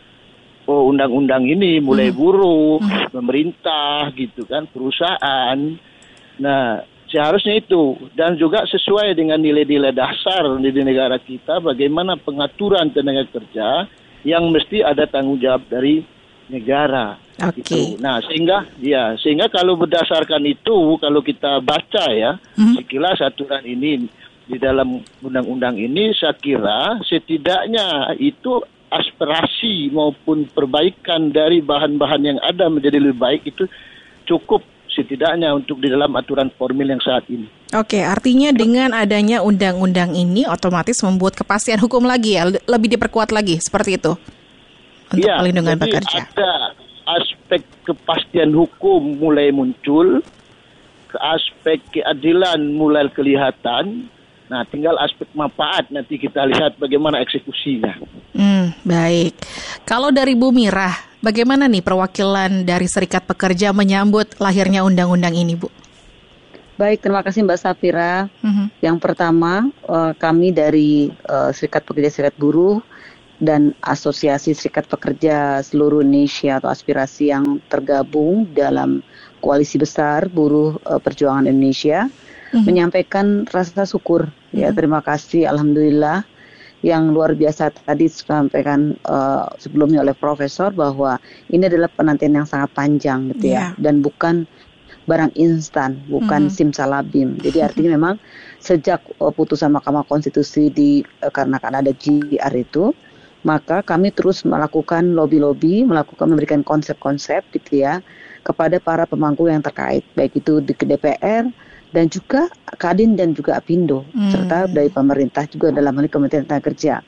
oh, undang-undang ini, mulai hmm. buruh, hmm. pemerintah gitu kan, perusahaan. Nah, seharusnya itu, dan juga sesuai dengan nilai-nilai dasar di negara kita, bagaimana pengaturan tenaga kerja yang mesti ada tanggung jawab dari negara. Oke. Okay. Gitu. Nah, sehingga ya, sehingga kalau berdasarkan itu, kalau kita baca ya, mm-hmm. sekilas aturan ini di dalam undang-undang ini, saya kira setidaknya itu aspirasi maupun perbaikan dari bahan-bahan yang ada menjadi lebih baik itu cukup setidaknya untuk di dalam aturan formil yang saat ini. Oke, artinya dengan adanya undang-undang ini otomatis membuat kepastian hukum lagi ya, lebih diperkuat lagi, seperti itu? Untuk ya, pelindungan jadi pekerja. Ada aspek kepastian hukum mulai muncul, ke aspek keadilan mulai kelihatan. Nah, tinggal aspek manfaat nanti kita lihat bagaimana eksekusinya. Hmm, baik. Kalau dari Bu Mirah, bagaimana nih perwakilan dari Serikat Pekerja menyambut lahirnya undang-undang ini, Bu? Baik, terima kasih Mbak Safira. Mm-hmm. Yang pertama, uh, kami dari uh, Serikat Pekerja Serikat Buruh dan Asosiasi Serikat Pekerja seluruh Indonesia atau aspirasi yang tergabung dalam Koalisi Besar Buruh uh, Perjuangan Indonesia mm-hmm. menyampaikan rasa syukur. Mm-hmm. Ya, terima kasih, alhamdulillah. Yang luar biasa tadi disampaikan uh, sebelumnya oleh Profesor bahwa ini adalah penantian yang sangat panjang, gitu ya, yeah. dan bukan barang instan, bukan mm-hmm. simsalabim. Jadi artinya memang sejak uh, putusan Mahkamah Konstitusi di uh, karena kan ada G R itu, maka kami terus melakukan lobby-lobby, melakukan memberikan konsep-konsep gitu ya kepada para pemangku yang terkait, baik itu di D P R dan juga Kadin dan juga Apindo mm. serta dari pemerintah juga dalam hal ini Kementerian Tenaga Kerja.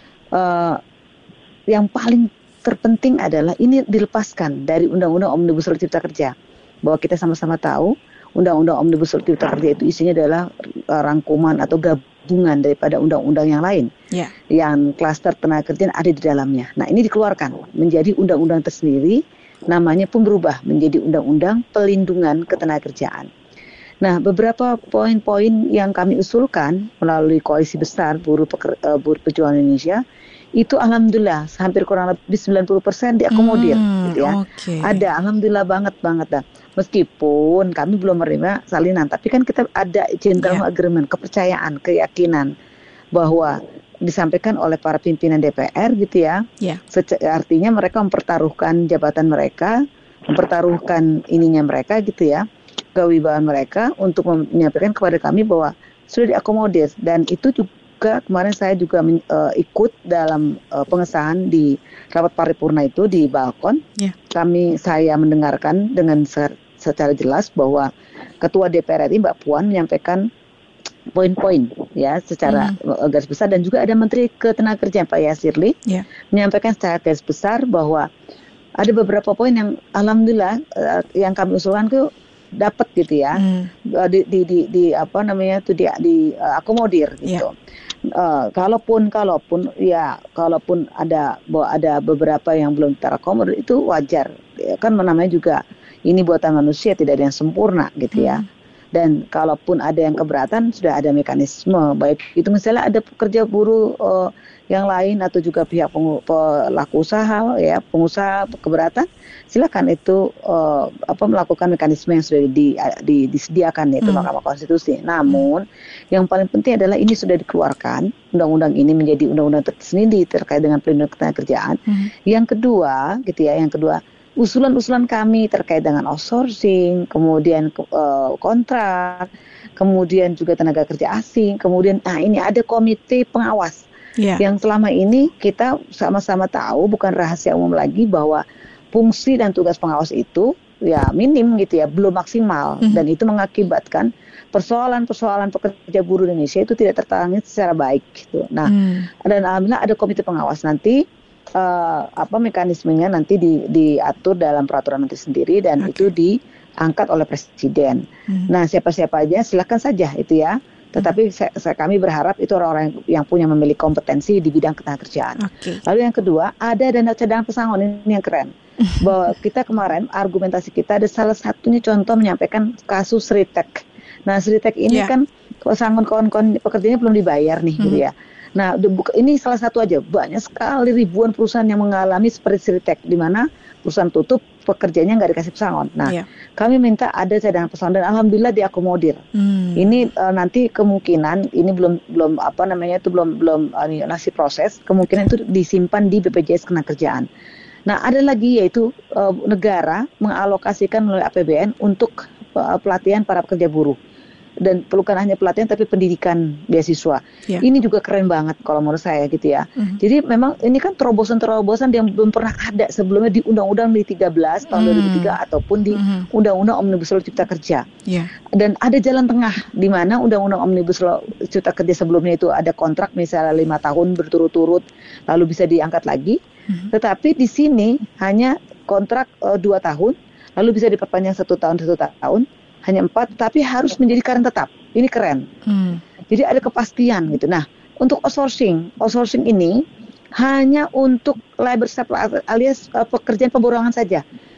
Uh, yang paling terpenting adalah ini dilepaskan dari Undang-Undang Omnibus Law Cipta Kerja. Bahwa kita sama-sama tahu Undang-Undang Omnibus Law Cipta Kerja itu isinya adalah uh, rangkuman atau gabungan daripada undang-undang yang lain yeah. yang klaster tenaga kerja ada di dalamnya. Nah, ini dikeluarkan menjadi undang-undang tersendiri, namanya pun berubah menjadi Undang-Undang Pelindungan Ketenagakerjaan. Nah, beberapa poin-poin yang kami usulkan melalui Koalisi Besar Buruh, Peker, uh, Buruh Perjuangan Indonesia itu alhamdulillah hampir kurang lebih sembilan puluh persen diakomodir hmm, gitu ya. Okay. Ada, alhamdulillah banget banget dah. Meskipun kami belum menerima salinan, tapi kan kita ada gentleman yeah. agreement, kepercayaan, keyakinan bahwa disampaikan oleh para pimpinan D P R gitu ya. Yeah. Sece- artinya mereka mempertaruhkan jabatan mereka, mempertaruhkan ininya mereka gitu ya, kewibawaan mereka untuk menyampaikan kepada kami bahwa sudah diakomodir, dan itu juga kemarin saya juga men, uh, ikut dalam uh, pengesahan di rapat paripurna itu di balkon. Yeah. Kami saya mendengarkan dengan se- secara jelas bahwa Ketua D P R R I Mbak Puan menyampaikan poin-poin ya secara mm. garis besar, dan juga ada Menteri Ketenagakerjaan Pak Yasirli yeah. menyampaikan secara garis besar bahwa ada beberapa poin yang alhamdulillah uh, yang kami usulkan itu dapat gitu ya, mm. di, di, di, di apa namanya itu di, di uh, akomodir gitu. Yeah. Uh, kalaupun kalaupun ya kalaupun ada ada beberapa yang belum terakomodir itu wajar ya, kan namanya juga ini buatan manusia, tidak ada yang sempurna gitu ya. Hmm. Dan kalaupun ada yang keberatan sudah ada mekanisme, baik itu misalnya ada pekerja buruh uh, yang lain atau juga pihak pengu- pelaku usaha ya pengusaha keberatan, silakan itu uh, apa melakukan mekanisme yang sudah di, di, disediakan yaitu hmm. Mahkamah Konstitusi. Namun hmm. yang paling penting adalah ini sudah dikeluarkan, undang-undang ini menjadi undang-undang tersendiri terkait dengan pelindungan ketenagakerjaan. Hmm. Yang kedua gitu ya, yang kedua usulan-usulan kami terkait dengan outsourcing, kemudian uh, kontrak, kemudian juga tenaga kerja asing, kemudian ah ini ada komite pengawas yeah. yang selama ini kita sama-sama tahu, bukan rahasia umum lagi bahwa fungsi dan tugas pengawas itu ya minim gitu ya, belum maksimal mm-hmm. dan itu mengakibatkan persoalan-persoalan pekerja buruh Indonesia itu tidak tertangani secara baik gitu. Nah, mm. dan alhamdulillah ada komite pengawas nanti. Uh, apa mekanismenya nanti di, diatur dalam peraturan menteri sendiri dan okay. itu diangkat oleh presiden. Hmm. Nah siapa-siapa aja silakan saja itu ya. Tetapi hmm. saya, saya, kami berharap itu orang-orang yang, yang punya memiliki kompetensi di bidang ketenagakerjaan. Okay. Lalu yang kedua ada dana cadangan pesangon, ini yang keren. Bahwa kita kemarin argumentasi kita ada salah satunya contoh menyampaikan kasus Sritek. Nah Sritek ini yeah. kan pesangon kawan-kawan pekerjanya belum dibayar nih hmm. gitu ya. Nah, ini salah satu aja, banyak sekali ribuan perusahaan yang mengalami seperti Sritek, di mana perusahaan tutup, pekerjanya nggak dikasih pesangon. Nah, yeah. kami minta ada cadangan pesangon dan alhamdulillah diakomodir. Hmm. Ini uh, nanti kemungkinan ini belum belum apa namanya itu belum belum uh, masih proses, kemungkinan itu disimpan di B P J S Ketenagakerjaan. Nah, ada lagi yaitu uh, negara mengalokasikan melalui A P B N untuk uh, pelatihan para pekerja buruh. Dan bukan hanya pelatihan tapi pendidikan beasiswa. Yeah. Ini juga keren banget kalau menurut saya gitu ya. Mm-hmm. Jadi memang ini kan terobosan-terobosan yang belum pernah ada sebelumnya di Undang-Undang tiga belas tahun mm-hmm. dua ribu tiga ataupun di mm-hmm. Undang-Undang Omnibus Law Cipta Kerja. Yeah. Dan ada jalan tengah di mana Undang-Undang Omnibus Law Cipta Kerja sebelumnya itu ada kontrak misalnya lima tahun berturut-turut lalu bisa diangkat lagi. Mm-hmm. Tetapi di sini hanya kontrak uh, dua tahun lalu bisa diperpanjang satu tahun satu tahun. Hanya empat, tapi harus menjadi karyawan tetap. Ini keren. Hmm. Jadi ada kepastian gitu. Nah, untuk outsourcing, outsourcing ini hanya untuk labor staff alias uh, pekerjaan pemborongan saja.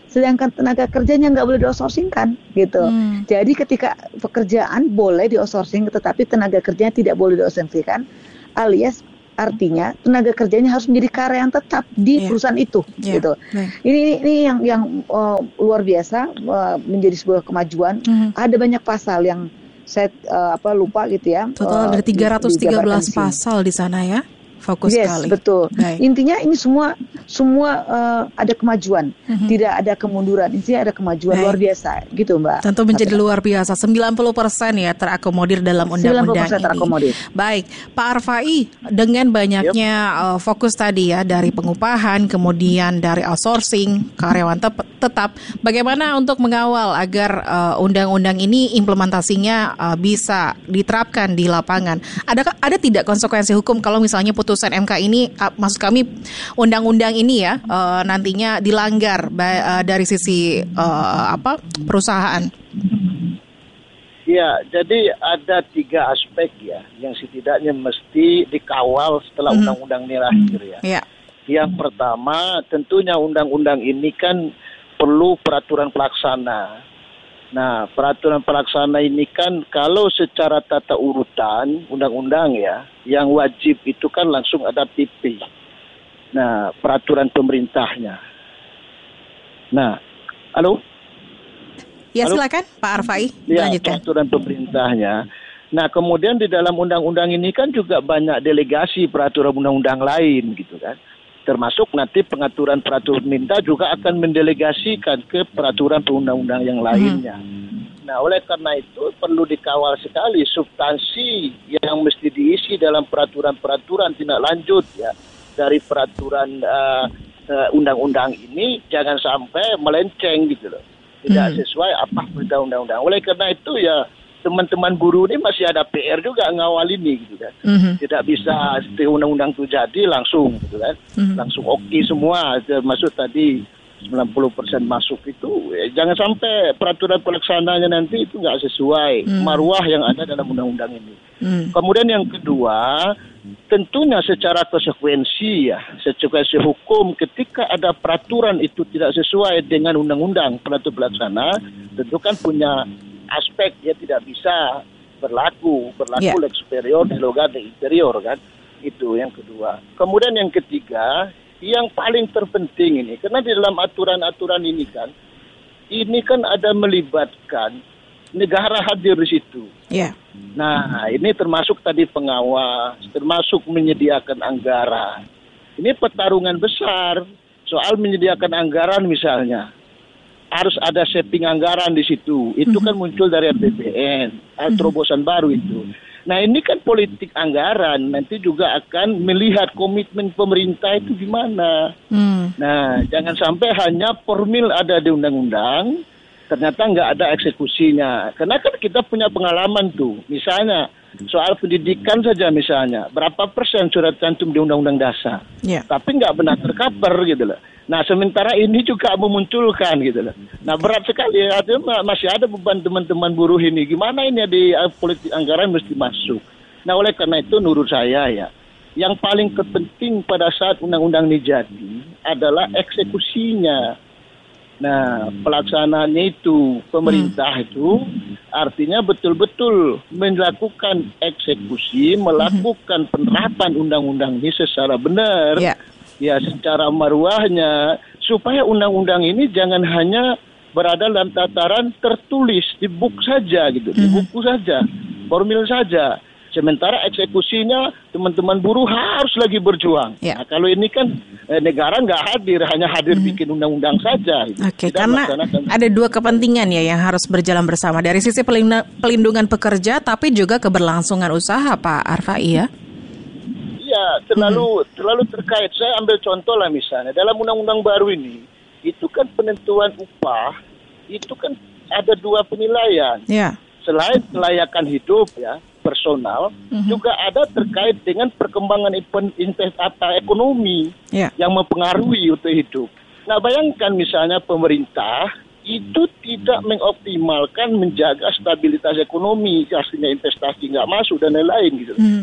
sedangkan tenaga kerjanya nggak boleh di-outsourcing-kan gitu. Hmm. Jadi ketika pekerjaan boleh di-outsourcing, tetapi tenaga kerjanya tidak boleh di-outsourcing-kan, alias artinya tenaga kerjanya harus menjadi karyawan tetap di yeah. perusahaan itu, yeah. gitu. Yeah. Ini ini yang yang uh, luar biasa, uh, menjadi sebuah kemajuan. Mm-hmm. Ada banyak pasal yang saya uh, apa lupa gitu ya. Total ada tiga ratus tiga belas pasal di sana ya. Fokus yes, sekali. Betul. Baik. Intinya ini semua semua uh, ada kemajuan, mm-hmm. tidak ada kemunduran. Intinya ada kemajuan. Baik. Luar biasa, gitu Mbak. Tentu menjadi Tapi, luar biasa. sembilan puluh persen ya terakomodir dalam undang-undang sembilan puluh persen terakomodir. Ini. Baik, Pak Arfai, dengan banyaknya yep. uh, fokus tadi ya dari pengupahan, kemudian dari outsourcing, karyawan te- tetap, bagaimana untuk mengawal agar uh, undang-undang ini implementasinya uh, bisa diterapkan di lapangan? Adakah ada tidak konsekuensi hukum kalau misalnya putusan M K ini, uh, maksud kami undang-undang ini ya uh, nantinya dilanggar ba- uh, dari sisi uh, apa perusahaan? Ya, jadi ada tiga aspek ya yang setidaknya mesti dikawal setelah mm-hmm. undang-undang ini lahir ya. Yeah. Yang pertama tentunya undang-undang ini kan perlu peraturan pelaksana. Nah, peraturan pelaksana ini kan kalau secara tata urutan undang-undang ya, yang wajib itu kan langsung ada P P. Nah, peraturan pemerintahnya. Nah, halo? Ya, halo? Silakan Pak Arfai, ya, lanjutkan. Peraturan pemerintahnya. Nah, kemudian di dalam undang-undang ini kan juga banyak delegasi peraturan undang-undang lain gitu kan. Termasuk nanti pengaturan peraturan pemerintah juga akan mendelegasikan ke peraturan perundang-undang yang lainnya. Hmm. Nah, oleh karena itu perlu dikawal sekali substansi yang mesti diisi dalam peraturan-peraturan tindak lanjut ya dari peraturan uh, uh, undang-undang ini, jangan sampai melenceng gitu loh, tidak hmm. sesuai apa perintah undang-undang. Oleh karena itu ya teman-teman buruh ini masih ada P R juga ngawal ini gitu kan. Mm-hmm. Tidak bisa setelah undang-undang itu jadi langsung gitu kan. Mm-hmm. Langsung oke okay semua. Maksud tadi sembilan puluh persen masuk itu ya, jangan sampai peraturan pelaksananya nanti itu nggak sesuai mm-hmm. marwah yang ada dalam undang-undang ini. Mm-hmm. Kemudian yang kedua, tentunya secara konsekuensi ya, konsekuensi hukum ketika ada peraturan itu tidak sesuai dengan undang-undang peraturan pelaksana, tentu kan punya aspek dia tidak bisa berlaku berlaku yeah. lex superior di loga de inferior kan, itu yang kedua. Kemudian yang ketiga yang paling terpenting ini, karena di dalam aturan-aturan ini kan ini kan ada melibatkan negara hadir di situ. Yeah. Nah, ini termasuk tadi pengawas, termasuk menyediakan anggaran. Ini pertarungan besar soal menyediakan anggaran misalnya. Harus ada setting anggaran di situ. Itu kan muncul dari R P B N, terobosan baru itu. Nah, ini kan politik anggaran. Nanti juga akan melihat komitmen pemerintah itu gimana. Hmm. Nah, jangan sampai hanya formil ada di undang-undang, ternyata nggak ada eksekusinya. Karena kan kita punya pengalaman tuh. Misalnya, soal pendidikan saja misalnya. Berapa persen surat cantum di undang-undang dasar. Yeah. Tapi nggak benar tercover gitu loh. Nah, sementara ini juga memunculkan gitu loh. Nah, berat sekali. Artinya masih ada beban teman-teman buruh ini. Gimana ini di uh, politik anggaran mesti masuk. Nah, oleh karena itu menurut saya ya, yang paling terpenting pada saat undang-undang ini jadi adalah eksekusinya. Nah, pelaksanaannya itu pemerintah hmm. itu artinya betul-betul melakukan eksekusi, melakukan penerapan undang-undang ini secara benar. Yeah. Ya, secara marwahnya, supaya undang-undang ini jangan hanya berada dalam tataran tertulis di buku saja gitu, di buku saja, formil saja. Sementara eksekusinya teman-teman buruh harus lagi berjuang. Ya. Nah, kalau ini kan eh, negara nggak hadir, hanya hadir hmm. bikin undang-undang saja. Gitu. Oke, karena ada dua kepentingan ya yang harus berjalan bersama. Dari sisi pelindungan pekerja, tapi juga keberlangsungan usaha, Pak Arfai ya? Iya, terlalu hmm. terlalu terkait. Saya ambil contoh lah misalnya, dalam undang-undang baru ini, itu kan penentuan upah, itu kan ada dua penilaian. Ya. Selain kelayakan hidup ya, personal, mm-hmm. juga ada terkait dengan perkembangan investasi ekonomi yeah. yang mempengaruhi untuk hidup. Nah, bayangkan misalnya pemerintah itu tidak mengoptimalkan menjaga stabilitas ekonomi, hasilnya investasi nggak masuk dan lain-lain gitu. Mm.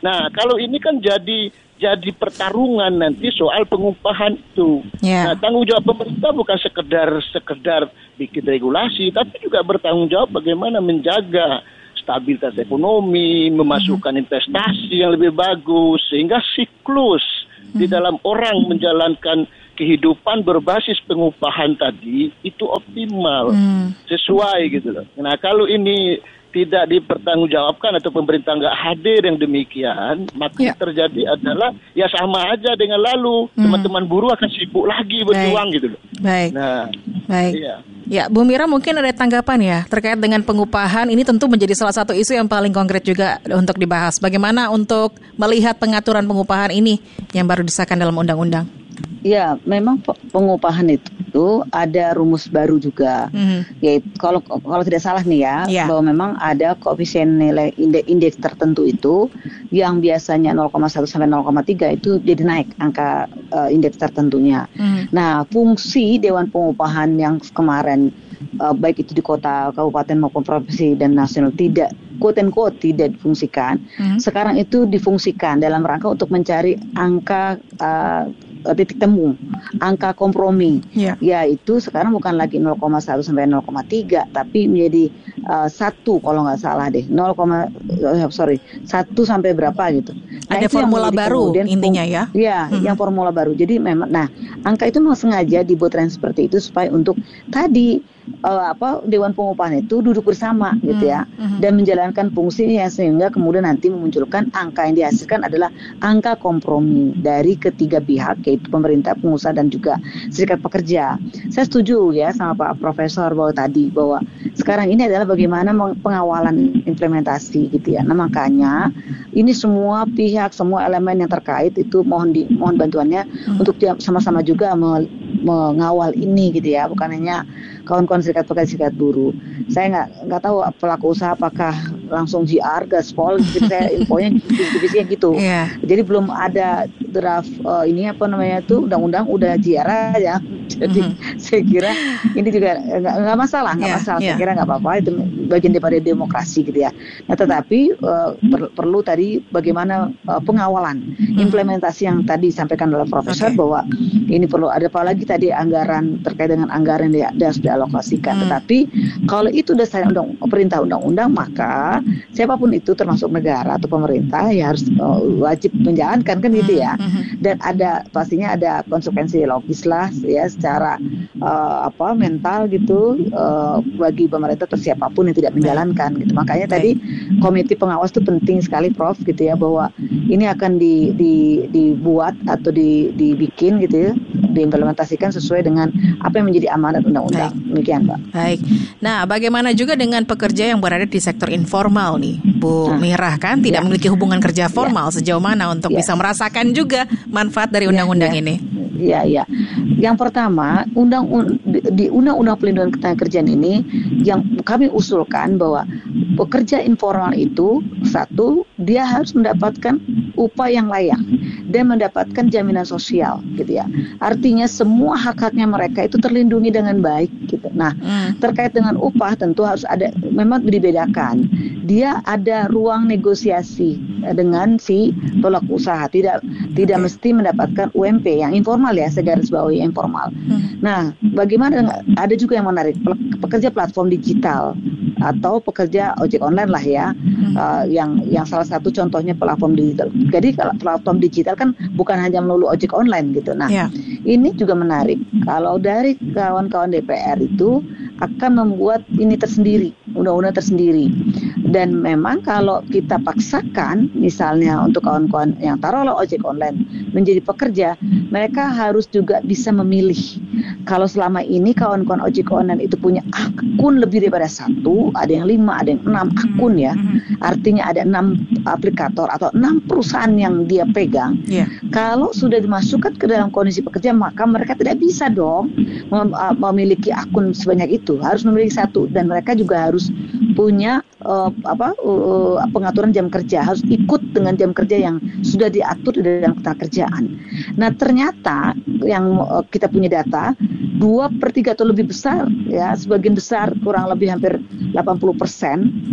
Nah, kalau ini kan jadi jadi pertarungan nanti soal pengupahan itu. Yeah. Nah, tanggung jawab pemerintah bukan sekedar sekedar bikin regulasi, tapi juga bertanggung jawab bagaimana menjaga stabilitas ekonomi, memasukkan mm-hmm. investasi yang lebih bagus, sehingga siklus mm-hmm. di dalam orang menjalankan kehidupan berbasis pengupahan tadi itu optimal, mm. sesuai gitu loh. Nah, kalau ini tidak dipertanggungjawabkan atau pemerintah nggak hadir yang demikian, maka yeah. terjadi adalah ya sama aja dengan lalu hmm. teman-teman buruh akan sibuk lagi berjuang gitu loh. Baik. Nah, baik. Iya. Ya, Bu Mira mungkin ada tanggapan ya terkait dengan pengupahan. Ini tentu menjadi salah satu isu yang paling konkret juga untuk dibahas. Bagaimana untuk melihat pengaturan pengupahan ini yang baru disahkan dalam undang-undang? Ya, memang pengupahan itu ada rumus baru juga. Mm-hmm. Yaitu kalau kalau tidak salah nih ya, yeah. bahwa memang ada koefisien nilai indeks, indeks tertentu itu yang biasanya nol koma satu sampai nol koma tiga itu jadi naik angka uh, indeks tertentunya. Mm-hmm. Nah, fungsi Dewan Pengupahan yang kemarin uh, baik itu di kota, kabupaten maupun provinsi dan nasional tidak quote and quote tidak difungsikan. Mm-hmm. Sekarang itu difungsikan dalam rangka untuk mencari angka uh, titik temu, angka kompromi, yeah. yaitu sekarang bukan lagi nol koma satu sampai nol koma tiga, tapi menjadi uh, satu kalau nggak salah deh, nol, sorry, satu sampai berapa gitu. Nah, ada formula baru intinya ya? Ya, hmm. yang formula baru. Jadi memang, nah angka itu memang sengaja dibuat seperti itu supaya untuk tadi uh, apa Dewan Pengupahan itu duduk bersama hmm. gitu ya, hmm. dan menjalankan fungsinya sehingga kemudian nanti memunculkan angka yang dihasilkan adalah angka kompromi dari ketiga pihak, yaitu pemerintah, pengusaha dan juga serikat pekerja. Saya setuju ya sama Pak Profesor bahwa tadi bahwa sekarang ini adalah bagaimana pengawalan implementasi gitu ya. Nah makanya ini semua pihak, semua elemen yang terkait itu mohon di mohon bantuannya hmm. untuk sama-sama juga me, mengawal ini gitu ya, bukan hanya kawan-kawan serikat pekerja, serikat buruh. Saya nggak nggak tahu pelaku usaha apakah langsung J R, gaspol, gitu. Saya infonya divisinya gitu. Yeah. Jadi belum ada draft uh, ini apa namanya itu undang-undang udah J R aja. Jadi mm-hmm. saya kira ini juga nggak masalah, nggak yeah, masalah. Yeah. Saya kira nggak apa-apa, itu bagian daripada demokrasi gitu ya. Nah tetapi uh, per- perlu tadi bagaimana uh, pengawalan mm-hmm. implementasi yang tadi disampaikan oleh Profesor okay. bahwa ini perlu ada apalagi tadi anggaran terkait dengan anggaran yang harus dialokasikan. Mm. Tetapi kalau itu dasarnya undang perintah undang-undang, maka siapapun itu termasuk negara atau pemerintah ya harus uh, wajib menjalankan kan gitu ya. Mm-hmm. Dan ada pastinya ada konsekuensi logis lah ya secara uh, apa mental gitu uh, bagi pemerintah atau siapapun yang tidak menjalankan gitu. Makanya Baik. tadi komite pengawas itu penting sekali Prof gitu ya, bahwa ini akan di, di, dibuat atau di, dibikin gitu ya, diimplementasikan sesuai dengan apa yang menjadi amanat undang-undang. Baik. Demikian Mbak. Baik. Nah bagaimana juga dengan pekerja yang berada di sektor informal nih Bu nah. Mira, kan tidak ya. memiliki hubungan kerja formal ya. sejauh mana untuk ya. bisa merasakan juga manfaat dari undang-undang ya, ya. ini? Ya, ya. Yang pertama, undang di Undang-Undang Pelindungan Ketenagakerjaan ini yang kami usulkan bahwa pekerja informal itu satu, dia harus mendapatkan upah yang layak dan mendapatkan jaminan sosial gitu ya. Artinya semua hak-haknya mereka itu terlindungi dengan baik gitu. Nah, hmm. terkait dengan upah tentu harus ada, memang dibedakan. Dia ada ruang negosiasi dengan si pelaku usaha, tidak tidak mesti mendapatkan U M P yang informal ya, segaris bawahi informal. Hmm. Nah, bagaimana ada juga yang menarik pekerja platform digital atau pekerja ojek online lah ya, hmm. uh, yang yang salah satu contohnya platform digital. Jadi kalau platform digital kan bukan hanya melulu ojek online gitu. Nah, yeah. ini juga menarik. Kalau dari kawan-kawan D P R itu akan membuat ini tersendiri, undang-undang tersendiri. Dan memang kalau kita paksakan, misalnya untuk kawan-kawan yang taruhlah ojek online menjadi pekerja, mereka harus juga bisa memilih. Kalau selama ini kawan-kawan ojek online itu punya akun lebih daripada satu, ada yang lima, ada yang enam akun ya. Artinya ada enam aplikator atau enam perusahaan yang dia pegang. Yeah. Kalau sudah dimasukkan ke dalam kondisi pekerja, maka mereka tidak bisa dong mem- memiliki akun sebanyak itu. Harus memiliki satu, dan mereka juga harus punya uh, apa uh, pengaturan jam kerja, harus ikut dengan jam kerja yang sudah diatur di dalam ketenagakerjaan. Nah ternyata yang uh, kita punya data dua per tiga atau lebih besar ya, sebagian besar kurang lebih hampir delapan puluh persen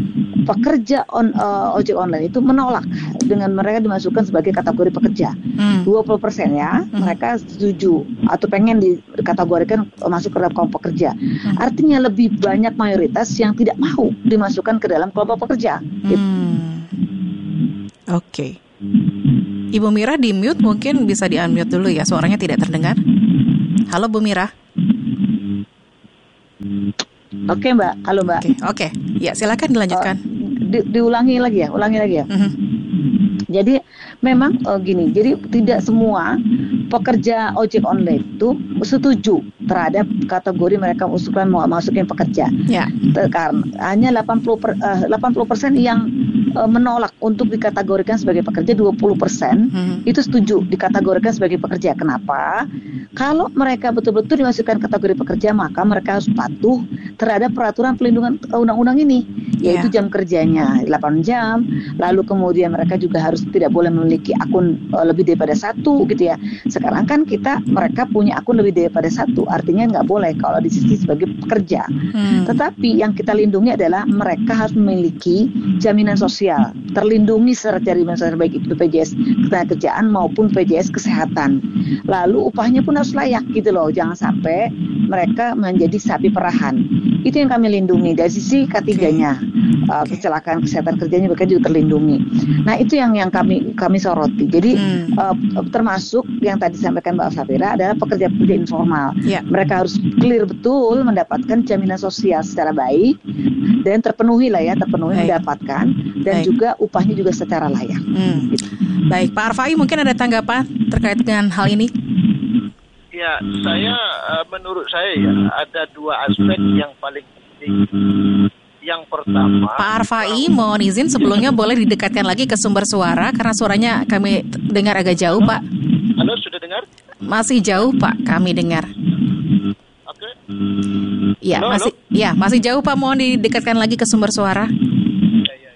pekerja on, uh, ojek online itu menolak dengan mereka dimasukkan sebagai kategori pekerja. Hmm. dua puluh persen ya, hmm. mereka setuju atau pengen dikategorikan masuk ke dalam kelompok pekerja. Hmm. Artinya lebih banyak mayoritas yang tidak mau dimasukkan ke dalam kelompok pekerja. Hmm. Gitu. Oke. Okay. Ibu Mira di mute, mungkin bisa di unmute dulu ya, suaranya tidak terdengar. Halo Bu Mira. Oke Mbak, halo Mbak. Oke, okay. okay. Ya silakan dilanjutkan. Uh, di, diulangi lagi ya, ulangi lagi ya. Mm-hmm. Jadi memang uh, gini, jadi tidak semua pekerja ojek online itu setuju terhadap kategori mereka usulan mau masukin pekerja. Ya. Karena hanya delapan puluh persen yang uh, menolak untuk dikategorikan sebagai pekerja, dua puluh persen hmm. itu setuju dikategorikan sebagai pekerja. Kenapa? Kalau mereka betul-betul dimasukkan kategori pekerja, maka mereka harus patuh terhadap peraturan pelindungan undang-undang ini, yaitu yeah. jam kerjanya delapan jam, lalu kemudian mereka juga harus tidak boleh memiliki akun uh, lebih daripada satu gitu ya. Sekarang kan kita mereka punya akun lebih daripada satu, artinya nggak boleh kalau di sisi sebagai pekerja. Hmm. Tetapi yang kita lindungi adalah mereka harus memiliki jaminan sosial, terlindungi secara jaminan sosial baik itu B P J S Ketenagakerjaan maupun B P J S Kesehatan. Lalu upahnya pun harus layak gitu loh, jangan sampai mereka menjadi sapi perahan. Itu yang kami lindungi dari sisi ketiganya. Uh, kecelakaan kesehatan kerjanya mereka juga terlindungi. Nah itu yang yang kami kami soroti. Jadi hmm. uh, termasuk yang tadi disampaikan Mbak Safira adalah pekerja-pekerja informal. Yeah. Mereka harus clear betul mendapatkan jaminan sosial secara baik dan terpenuhi lah ya, terpenuhi baik. mendapatkan dan baik. juga upahnya juga secara layak. Hmm. Gitu. Baik, Pak Arfai mungkin ada tanggapan terkait dengan hal ini? Ya, saya menurut saya ya ada dua aspek yang paling penting. Yang pertama, Pak Arfai, mohon izin sebelumnya boleh didekatkan lagi ke sumber suara karena suaranya kami dengar agak jauh, Pak. Halo, sudah dengar? Masih jauh, Pak, kami dengar. Oke. Ya, halo, masih halo? ya, masih jauh, Pak. Mohon didekatkan lagi ke sumber suara. Ya, ya, ya.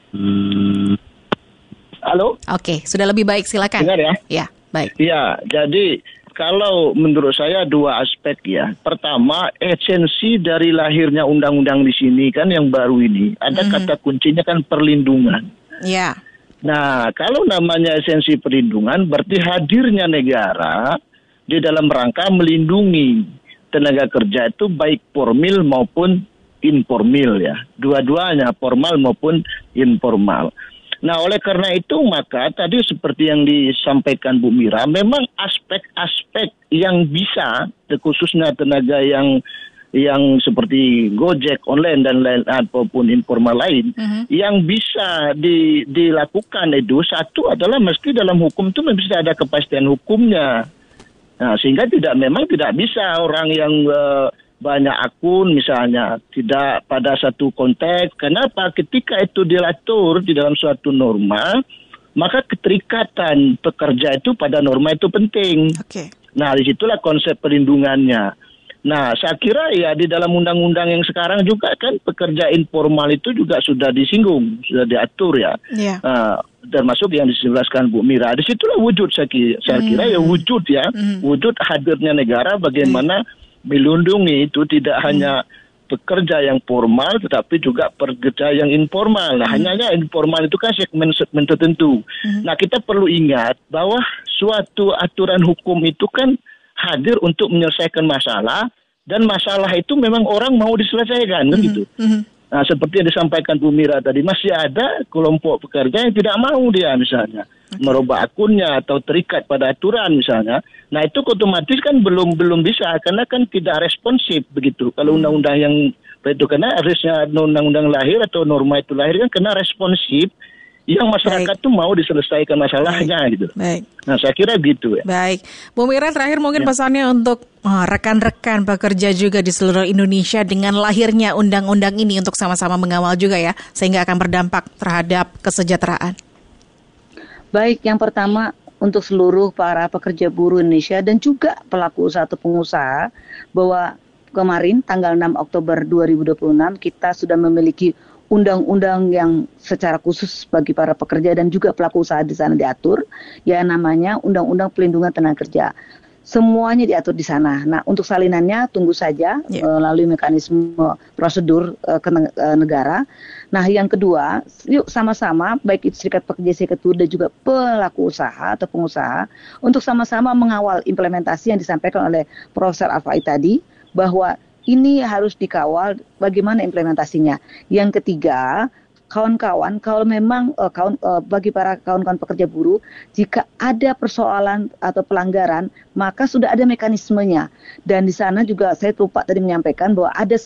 Halo? Oke, sudah lebih baik, silakan. Dengar ya? Ya, baik. Ya, jadi kalau menurut saya dua aspek ya. Pertama, esensi dari lahirnya undang-undang di sini kan yang baru ini. Ada mm-hmm. kata kuncinya kan perlindungan. Ya. Yeah. Nah, kalau namanya esensi perlindungan berarti hadirnya negara di dalam rangka melindungi tenaga kerja itu baik formil maupun informal ya. Dua-duanya formal maupun informal. Nah, oleh karena itu maka tadi seperti yang disampaikan Bu Mira, memang aspek-aspek yang bisa, khususnya tenaga yang yang seperti Gojek online dan lain ataupun informal lain, uh-huh. yang bisa di, dilakukan itu satu adalah mesti dalam hukum itu bisa ada kepastian hukumnya. Nah, sehingga tidak memang tidak bisa orang yang uh, banyak akun misalnya tidak pada satu konteks. Kenapa? Ketika itu diatur di dalam suatu norma, maka keterikatan pekerja itu pada norma itu penting. Okay. Nah, disitulah konsep perlindungannya. Nah, saya kira ya di dalam undang-undang yang sekarang juga kan pekerja informal itu juga sudah disinggung, sudah diatur ya. Yeah. Uh, termasuk yang dijelaskan Bu Mira. Disitulah wujud saya kira, saya kira mm. ya wujud ya, mm. wujud hadirnya negara bagaimana mm. melindungi itu tidak hmm. hanya pekerja yang formal tetapi juga pekerja yang informal. Nah, hmm. hanya informal itu kan segmen-segmen tertentu. Hmm. Nah, kita perlu ingat bahwa suatu aturan hukum itu kan hadir untuk menyelesaikan masalah dan masalah itu memang orang mau diselesaikan kan hmm. gitu. Hmm. Nah, seperti yang disampaikan Bu Mira tadi, masih ada kelompok pekerja yang tidak mau dia misalnya okay. merubah akunnya atau terikat pada aturan misalnya. Nah, itu otomatis kan belum belum bisa karena kan tidak responsif begitu. Kalau hmm. undang-undang yang itu karena harusnya undang-undang lahir atau norma itu lahir kan kena responsif yang masyarakat tuh mau diselesaikan masalahnya Baik. gitu. Baik. Nah, saya kira gitu ya. Baik. Bu Mira, terakhir mungkin ya. pesannya untuk oh, rekan-rekan pekerja juga di seluruh Indonesia dengan lahirnya undang-undang ini untuk sama-sama mengawal juga ya, sehingga akan berdampak terhadap kesejahteraan. Baik, yang pertama untuk seluruh para pekerja buruh Indonesia dan juga pelaku usaha atau pengusaha bahwa kemarin tanggal enam Oktober dua ribu dua puluh enam kita sudah memiliki undang-undang yang secara khusus bagi para pekerja dan juga pelaku usaha di sana diatur, ya namanya Undang-Undang Pelindungan Tenaga Kerja. semuanya diatur di sana. Nah, untuk salinannya tunggu saja yeah. melalui mekanisme prosedur uh, ke uh, negara. Nah, yang kedua, yuk sama-sama baik itu serikat pekerja, serikat buruh dan juga pelaku usaha atau pengusaha untuk sama-sama mengawal implementasi yang disampaikan oleh Profesor Afai tadi, bahwa ini harus dikawal bagaimana implementasinya. Yang ketiga, kawan-kawan, kalau memang uh, kawan, uh, bagi para kawan-kawan pekerja buruh, jika ada persoalan atau pelanggaran, maka sudah ada mekanismenya. Dan di sana juga saya lupa tadi menyampaikan bahwa ada